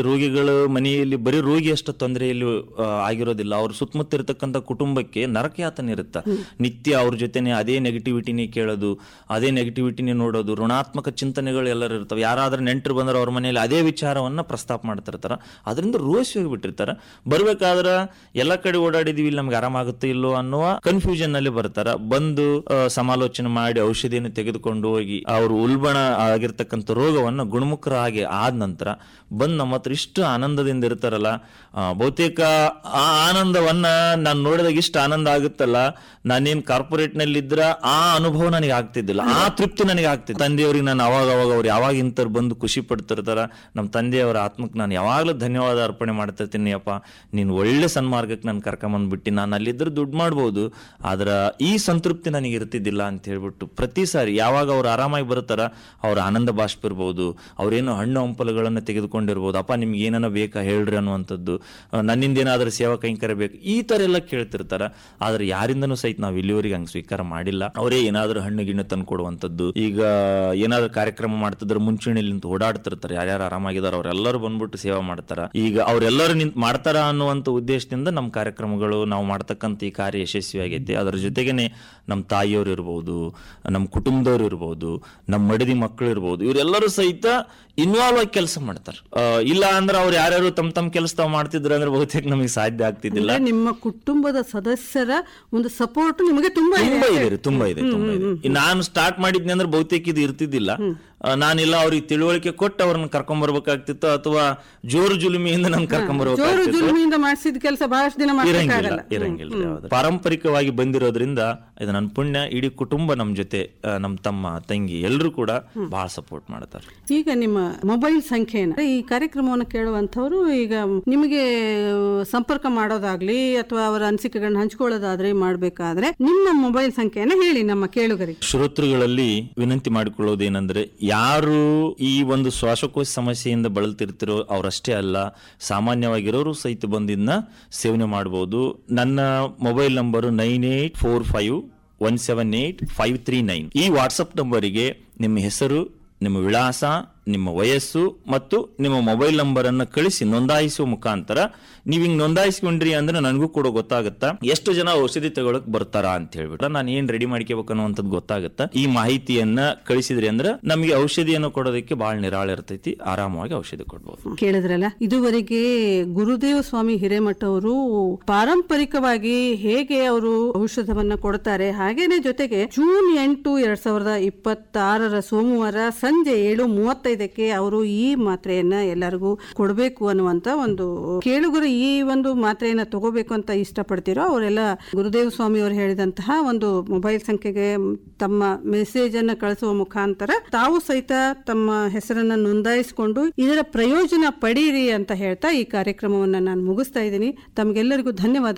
ಮನೆಯಲ್ಲಿ ಬರೀ ರೋಗಿ ಅಷ್ಟು ತೊಂದರೆಯಲ್ಲಿ ಆಗಿರೋದಿಲ್ಲ, ಅವ್ರ ಸುತ್ತಮುತ್ತ ಇರತಕ್ಕಂಥ ಕುಟುಂಬಕ್ಕೆ ನರಕಯಾತನೆ ಇರುತ್ತ. ನಿತ್ಯ ಅವ್ರ ಜೊತೆನೆ ಅದೇ ನೆಗೆಟಿವಿಟಿನೇ ಕೇಳೋದು, ಅದೇ ನೆಗೆಟಿವಿಟಿನೇ ನೋಡೋದು, ಋಣಾತ್ಮಕ ಚಿಂತನೆಗಳು ಎಲ್ಲರೂ ಇರ್ತವೆ. ಯಾರಾದ್ರೂ ನೆಂಟರು ಬಂದ್ರೆ ಅವ್ರ ಮನೆಯಲ್ಲಿ ಅದೇ ವಿಚಾರವನ್ನ ಪ್ರಸ್ತಾಪ ಮಾಡ್ತಿರ್ತಾರ, ಅದರಿಂದ ರೋಸಿ ಹೋಗಿಬಿಟ್ಟಿರ್ತಾರ. ಬರ್ಬೇಕಾದ್ರ ಎಲ್ಲ ಕಡೆ ಓಡಾಡಿದೀವಿ, ಇಲ್ಲಿ ನಮ್ಗೆ ಆರಾಮಾಗುತ್ತೆ ಇಲ್ಲೋ ಅನ್ನುವ ಕನ್ಫ್ಯೂಷನ್ ನಲ್ಲಿ ಬರ್ತಾರ. ಬಂದು ಸಮಾಲೋಚನೆ ಮಾಡಿ ಔಷಧಿಯನ್ನು ತೆಗೆದುಕೊಂಡು ಹೋಗಿ ಅವರು ಉಲ್ಬಣ ಆಗಿರ್ತಕ್ಕಂಥ ರೋಗವನ್ನು ಗುಣಮುಖರಾಗಿ ಆದ ನಂತರ ಬಂದು ನಮ್ಮ ಹತ್ರ ಇಷ್ಟು ಆನಂದದಿಂದ ಇರ್ತಾರಲ್ಲ, ಬಹುತೇಕ ಆ ಆನಂದವನ್ನ ನಾನು ನೋಡಿದಾಗ ಇಷ್ಟು ಆನಂದ ಆಗುತ್ತಲ್ಲ, ನಾನೇನ್ ಕಾರ್ಪೊರೇಟ್ ನಲ್ಲಿ ಇದ್ರ ಆ ಅನುಭವ ನನಗೆ ಆಗ್ತಿದ್ದಿಲ್ಲ, ಆ ತೃಪ್ತಿ ನನಗೆ ಆಗ್ತಿತ್ತು. ತಂದೆಯವ್ರಿಗೆ ನಾನು ಅವಾಗ ಅವ್ರು ಯಾವಾಗ ಇಂಥವ್ರು ಬಂದು ಖುಷಿ ಪಡ್ತಿರ್ತಾರ, ನಮ್ಮ ತಂದೆಯವರ ಆತ್ಮಕ್ಕೆ ನಾನು ಯಾವಾಗ್ಲೂ ಧನ್ಯವಾದ ಅರ್ಪಣೆ ಮಾಡ್ತಿರ್ತೀನಿ. ಅಪ್ಪ ನೀನು ಒಳ್ಳೆ ಸನ್ಮಾರ್ಗಕ್ಕೆ ನಾನು ಕರ್ಕೊಂಬಂದ್ಬಿಟ್ಟು, ನಾನು ಅಲ್ಲಿದ್ರೆ ದುಡ್ಡು ಮಾಡ್ಬೋದು, ಆದ್ರ ಈ ಸಂತೃಪ್ತಿ ನನಗೆ ಇರ್ತಿದ್ದಿಲ್ಲ ಅಂತ ಹೇಳ್ಬಿಟ್ಟು ಪ್ರತಿ ಸಾರಿ ಯಾವಾಗ ಅವ್ರು ಆರಾಮಾಗಿ ಬರ್ತಾರ, ಅವ್ರ ಆನಂದ ಬಾಷ್ಪ ಇರ್ಬೋದು, ಅವ್ರೇನೋ ಹಣ್ಣು ಹಂಪಲುಗಳನ್ನು ತೆಗೆದುಕೊಂಡಿರ್ಬೋದು, ಅಪ್ಪ ನಿಮ್ಗೆ ಏನಾನ ಬೇಕಾ ಹೇಳ್ರಿ ಅನ್ನುವಂಥದ್ದು, ನನ್ನಿಂದ ಏನಾದ್ರೂ ಸೇವಾ ಕೈಂಕರ್ಯ ಬೇಕು, ಈ ತರ ಎಲ್ಲ ಕೇಳ್ತಿರ್ತಾರ. ಆದ್ರೆ ಯಾರಿಂದನೂ ಸಹಿತ ನಾವು ಇಲ್ಲಿವರೆಗೆ ಹಂಗೆ ಸ್ವೀಕಾರ ಮಾಡಿಲ್ಲ. ಅವರೇ ಏನಾದ್ರೂ ಹಣ್ಣು ಗಿಣ್ಣು ತಂದು ಕೊಡುವಂಥದ್ದು. ಈಗ ಏನಾದ್ರೂ ಕಾರ್ಯಕ್ರಮ ಮಾಡ್ತಿದ್ರೆ ಮುಂಚೂಣಿಯಲ್ಲಿ ನಿಂತು ಓಡಾಡ್ತಿರ್ತಾರೆ, ಯಾರ್ಯಾರು ಆರಾಮಾಗಿದಾರ ಅವರೆಲ್ಲರೂ ಬಂದ್ಬಿಟ್ಟು ಸೇವಾ ಮಾಡ್ತಾರ. ಈಗ ಅವರೆಲ್ಲರೂ ನಿಂತು ಮಾಡ್ತಾರ ಅನ್ನುವಂಥ ಉದ್ದೇಶದಿಂದ ನಮ್ಮ ಕಾರ್ಯಕ್ರಮಗಳು, ನಾವು ಮಾಡ್ತಕ್ಕಂಥ ಈ ಕಾರ್ಯ ಯಶಸ್ವಿಯಾಗೈತೆ. ಅದರ ಜೊತೆಗೇನೆ ನಮ್ಮ ತಾಯಿಯವರು ಇರ್ಬೋದು, ನಮ್ಮ ಕುಟುಂಬದವ್ರು ಇರ್ಬೋದು, ನಮ್ಮ ಮಡದಿ ಮಕ್ಕಳು ಇರ್ಬೋದು, ಇವರೆಲ್ಲರೂ ಸಹಿತ ಇನ್ವಾಲ್ವ್ ಆಗಿ ಕೆಲಸ ಮಾಡ್ತಾರೆ. ಇಲ್ಲ ಅಂದ್ರೆ ಅವ್ರು ಯಾರ್ಯಾರು ತಮ್ಮ ಕೆಲಸ ತಾವು ಮಾಡ್ತಿದ್ರು ಅಂದ್ರೆ ಬಹುತೇಕ ನಮಗೆ ಸಾಧ್ಯ ಆಗ್ತಿದ್ದಿಲ್ಲ. ನಿಮ್ಮ ಕುಟುಂಬದ ಸದಸ್ಯರ ಒಂದು ಸಪೋರ್ಟ್ ನಿಮಗೆ ತುಂಬಾ ಇದೆ. ನಾನು ಸ್ಟಾರ್ಟ್ ಮಾಡಿದ್ನಿ ಅಂದ್ರೆ ಬಹುತೇಕ ಇದು ಇರ್ತಿದ್ದಿಲ್ಲ. ನಾನಿಲ್ಲ ಅವ್ರಿಗೆ ತಿಳುವಳಿಕೆ ಕೊಟ್ಟು ಅವ್ರನ್ನ ಕರ್ಕೊಂಡ್ ಬರ್ಬೇಕಾಗ್ತಿತ್ತು, ಅಥವಾ ಜೋರು ಜುಲುಮಿಯಿಂದ ನಾನು ಕರ್ಕೊಂಡ್ ಇರಂಗಿಲ್ಲ. ಪಾರಂಪರಿಕವಾಗಿ ಬಂದಿರೋದ್ರಿಂದ ಇದು ನನ್ನ ಪುಣ್ಯ. ಇಡೀ ಕುಟುಂಬ ನಮ್ಮ ಜೊತೆ, ನಮ್ಮ ತಮ್ಮ ತಂಗಿ ಎಲ್ಲರೂ ಕೂಡ ಬಹಳ ಸಪೋರ್ಟ್ ಮಾಡ್ತಾರೆ. ಈಗ ನಿಮ್ಮ ಮೊಬೈಲ್ ಸಂಖ್ಯೆನ ಈ ಕಾರ್ಯಕ್ರಮವನ್ನು ಕೇಳುವಂತವ್ರು ಈಗ ನಿಮಗೆ ಸಂಪರ್ಕ ಮಾಡೋದಾಗ್ಲಿ ಅಥವಾ ಅವರ ಅನಿಸಿಕೆಗಳನ್ನ ಹಂಚ್ಕೊಳ್ಳೋದಾದ್ರೆ ಮಾಡ್ಬೇಕಾದ್ರೆ ನಿಮ್ಮ ಮೊಬೈಲ್ ಸಂಖ್ಯೆಯನ್ನ ಹೇಳಿ ನಮ್ಮ ಕೇಳುಗರಿಗೆ. ಶ್ರೋತೃಗಳಲ್ಲಿ ವಿನಂತಿ ಮಾಡಿಕೊಳ್ಳೋದೇನೆಂದ್ರೆ, ಯಾರು ಈ ಒಂದು ಶ್ವಾಸಕೋಶ ಸಮಸ್ಯೆಯಿಂದ ಬಳಲ್ತಿರ್ತಿರೋ ಅವರಷ್ಟೇ ಅಲ್ಲ, ಸಾಮಾನ್ಯವಾಗಿರೋರು ಸಹಿತ ಬಂದಿದ್ನ ಸೇವನೆ ಮಾಡಬಹುದು. ನನ್ನ ಮೊಬೈಲ್ ನಂಬರ್ 9845178539. ಈ ವಾಟ್ಸಪ್ ನಂಬರಿಗೆ ನಿಮ್ಮ ಹೆಸರು, ನಿಮ್ಮ ವಿಳಾಸ, ನಿಮ್ಮ ವಯಸ್ಸು ಮತ್ತು ನಿಮ್ಮ ಮೊಬೈಲ್ ನಂಬರ್ ಅನ್ನು ಕಳಿಸಿ ನೋಂದಾಯಿಸುವ ಮುಖಾಂತರ ನೀವು ಹಿಂಗ್ ನೋಂದಾಯಿಸ್ಕೊಂಡ್ರಿ ಅಂದ್ರೆ ನನಗೂ ಕೂಡ ಗೊತ್ತಾಗುತ್ತಾ ಎಷ್ಟು ಜನ ಔಷಧಿ ತಗೊಳಕ್ ಬರ್ತಾರ ಅಂತ ಹೇಳ್ಬಿಟ್ಟು ನಾನು ಏನ್ ರೆಡಿ ಮಾಡ್ಕೋಬೇಕು ಅನ್ನುವಂಥದ್ದು ಗೊತ್ತಾಗುತ್ತಾ. ಈ ಮಾಹಿತಿಯನ್ನ ಕಳಿಸಿದ್ರಿ ಅಂದ್ರೆ ನಮಗೆ ಔಷಧಿಯನ್ನು ಕೊಡೋದಕ್ಕೆ ಬಹಳ ನಿರಾಳ ಇರ್ತೈತಿ, ಆರಾಮವಾಗಿ ಔಷಧಿ ಕೊಡ್ಬೋದು. ಕೇಳಿದ್ರಲ್ಲ, ಇದುವರೆಗೆ ಗುರುದೇವ ಸ್ವಾಮಿ ಹಿರೇಮಠ ಅವರು ಪಾರಂಪರಿಕವಾಗಿ ಹೇಗೆ ಅವರು ಔಷಧವನ್ನ ಕೊಡ್ತಾರೆ, ಹಾಗೇನೆ ಜೊತೆಗೆ ಜೂನ್ 8, 2026 ಸೋಮವಾರ ಸಂಜೆ 7:35 ಅವರು ಈ ಮಾತ್ರೆಯನ್ನ ಎಲ್ಲರಿಗೂ ಕೊಡಬೇಕು ಅನ್ನುವಂತ ಒಂದು ಕೇಳುಗರು ಈ ಒಂದು ಮಾತ್ರೆಯನ್ನ ತಗೋಬೇಕು ಅಂತ ಇಷ್ಟಪಡ್ತಿರೋ ಅವರೆಲ್ಲ ಗುರುದೇವ ಸ್ವಾಮಿ ಅವರು ಹೇಳಿದಂತಹ ಒಂದು ಮೊಬೈಲ್ ಸಂಖ್ಯೆಗೆ ತಮ್ಮ ಮೆಸೇಜ್ ಅನ್ನ ಕಳಿಸುವ ಮುಖಾಂತರ ತಾವು ಸಹಿತ ತಮ್ಮ ಹೆಸರನ್ನ ನೋಂದಾಯಿಸಿಕೊಂಡು ಇದರ ಪ್ರಯೋಜನ ಪಡೀರಿ ಅಂತ ಹೇಳ್ತಾ ಈ ಕಾರ್ಯಕ್ರಮವನ್ನ ನಾನು ಮುಗಿಸ್ತಾ ಇದ್ದೀನಿ. ತಮಗೆಲ್ಲರಿಗೂ ಧನ್ಯವಾದ.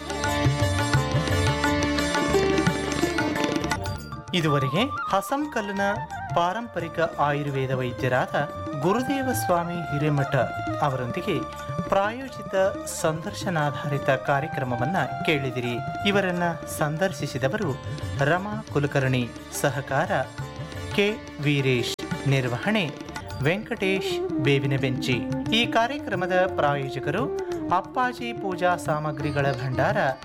ಇದುವರೆಗೆ ಹಸಂಕಲ್ನ ಪಾರಂಪರಿಕ ಆಯುರ್ವೇದ ವೈದ್ಯರಾದ ಗುರುದೇವ ಸ್ವಾಮಿ ಹಿರೇಮಠ ಅವರೊಂದಿಗೆ ಪ್ರಾಯೋಜಿತ ಸಂದರ್ಶನಾಧಾರಿತ ಕಾರ್ಯಕ್ರಮವನ್ನ ಕೇಳಿದಿರಿ. ಇವರನ್ನ ಸಂದರ್ಶಿಸಿದವರು ರಮಾ ಕುಲಕರ್ಣಿ, ಸಹಕಾರ ಕೆ ವೀರೇಶ್, ನಿರ್ವಹಣೆ ವೆಂಕಟೇಶ್ ಬೇವಿನ ಬೆಂಚಿ. ಈ ಕಾರ್ಯಕ್ರಮದ ಪ್ರಾಯೋಜಕರು ಅಪ್ಪಾಜಿ ಪೂಜಾ ಸಾಮಗ್ರಿಗಳ ಭಂಡಾರ,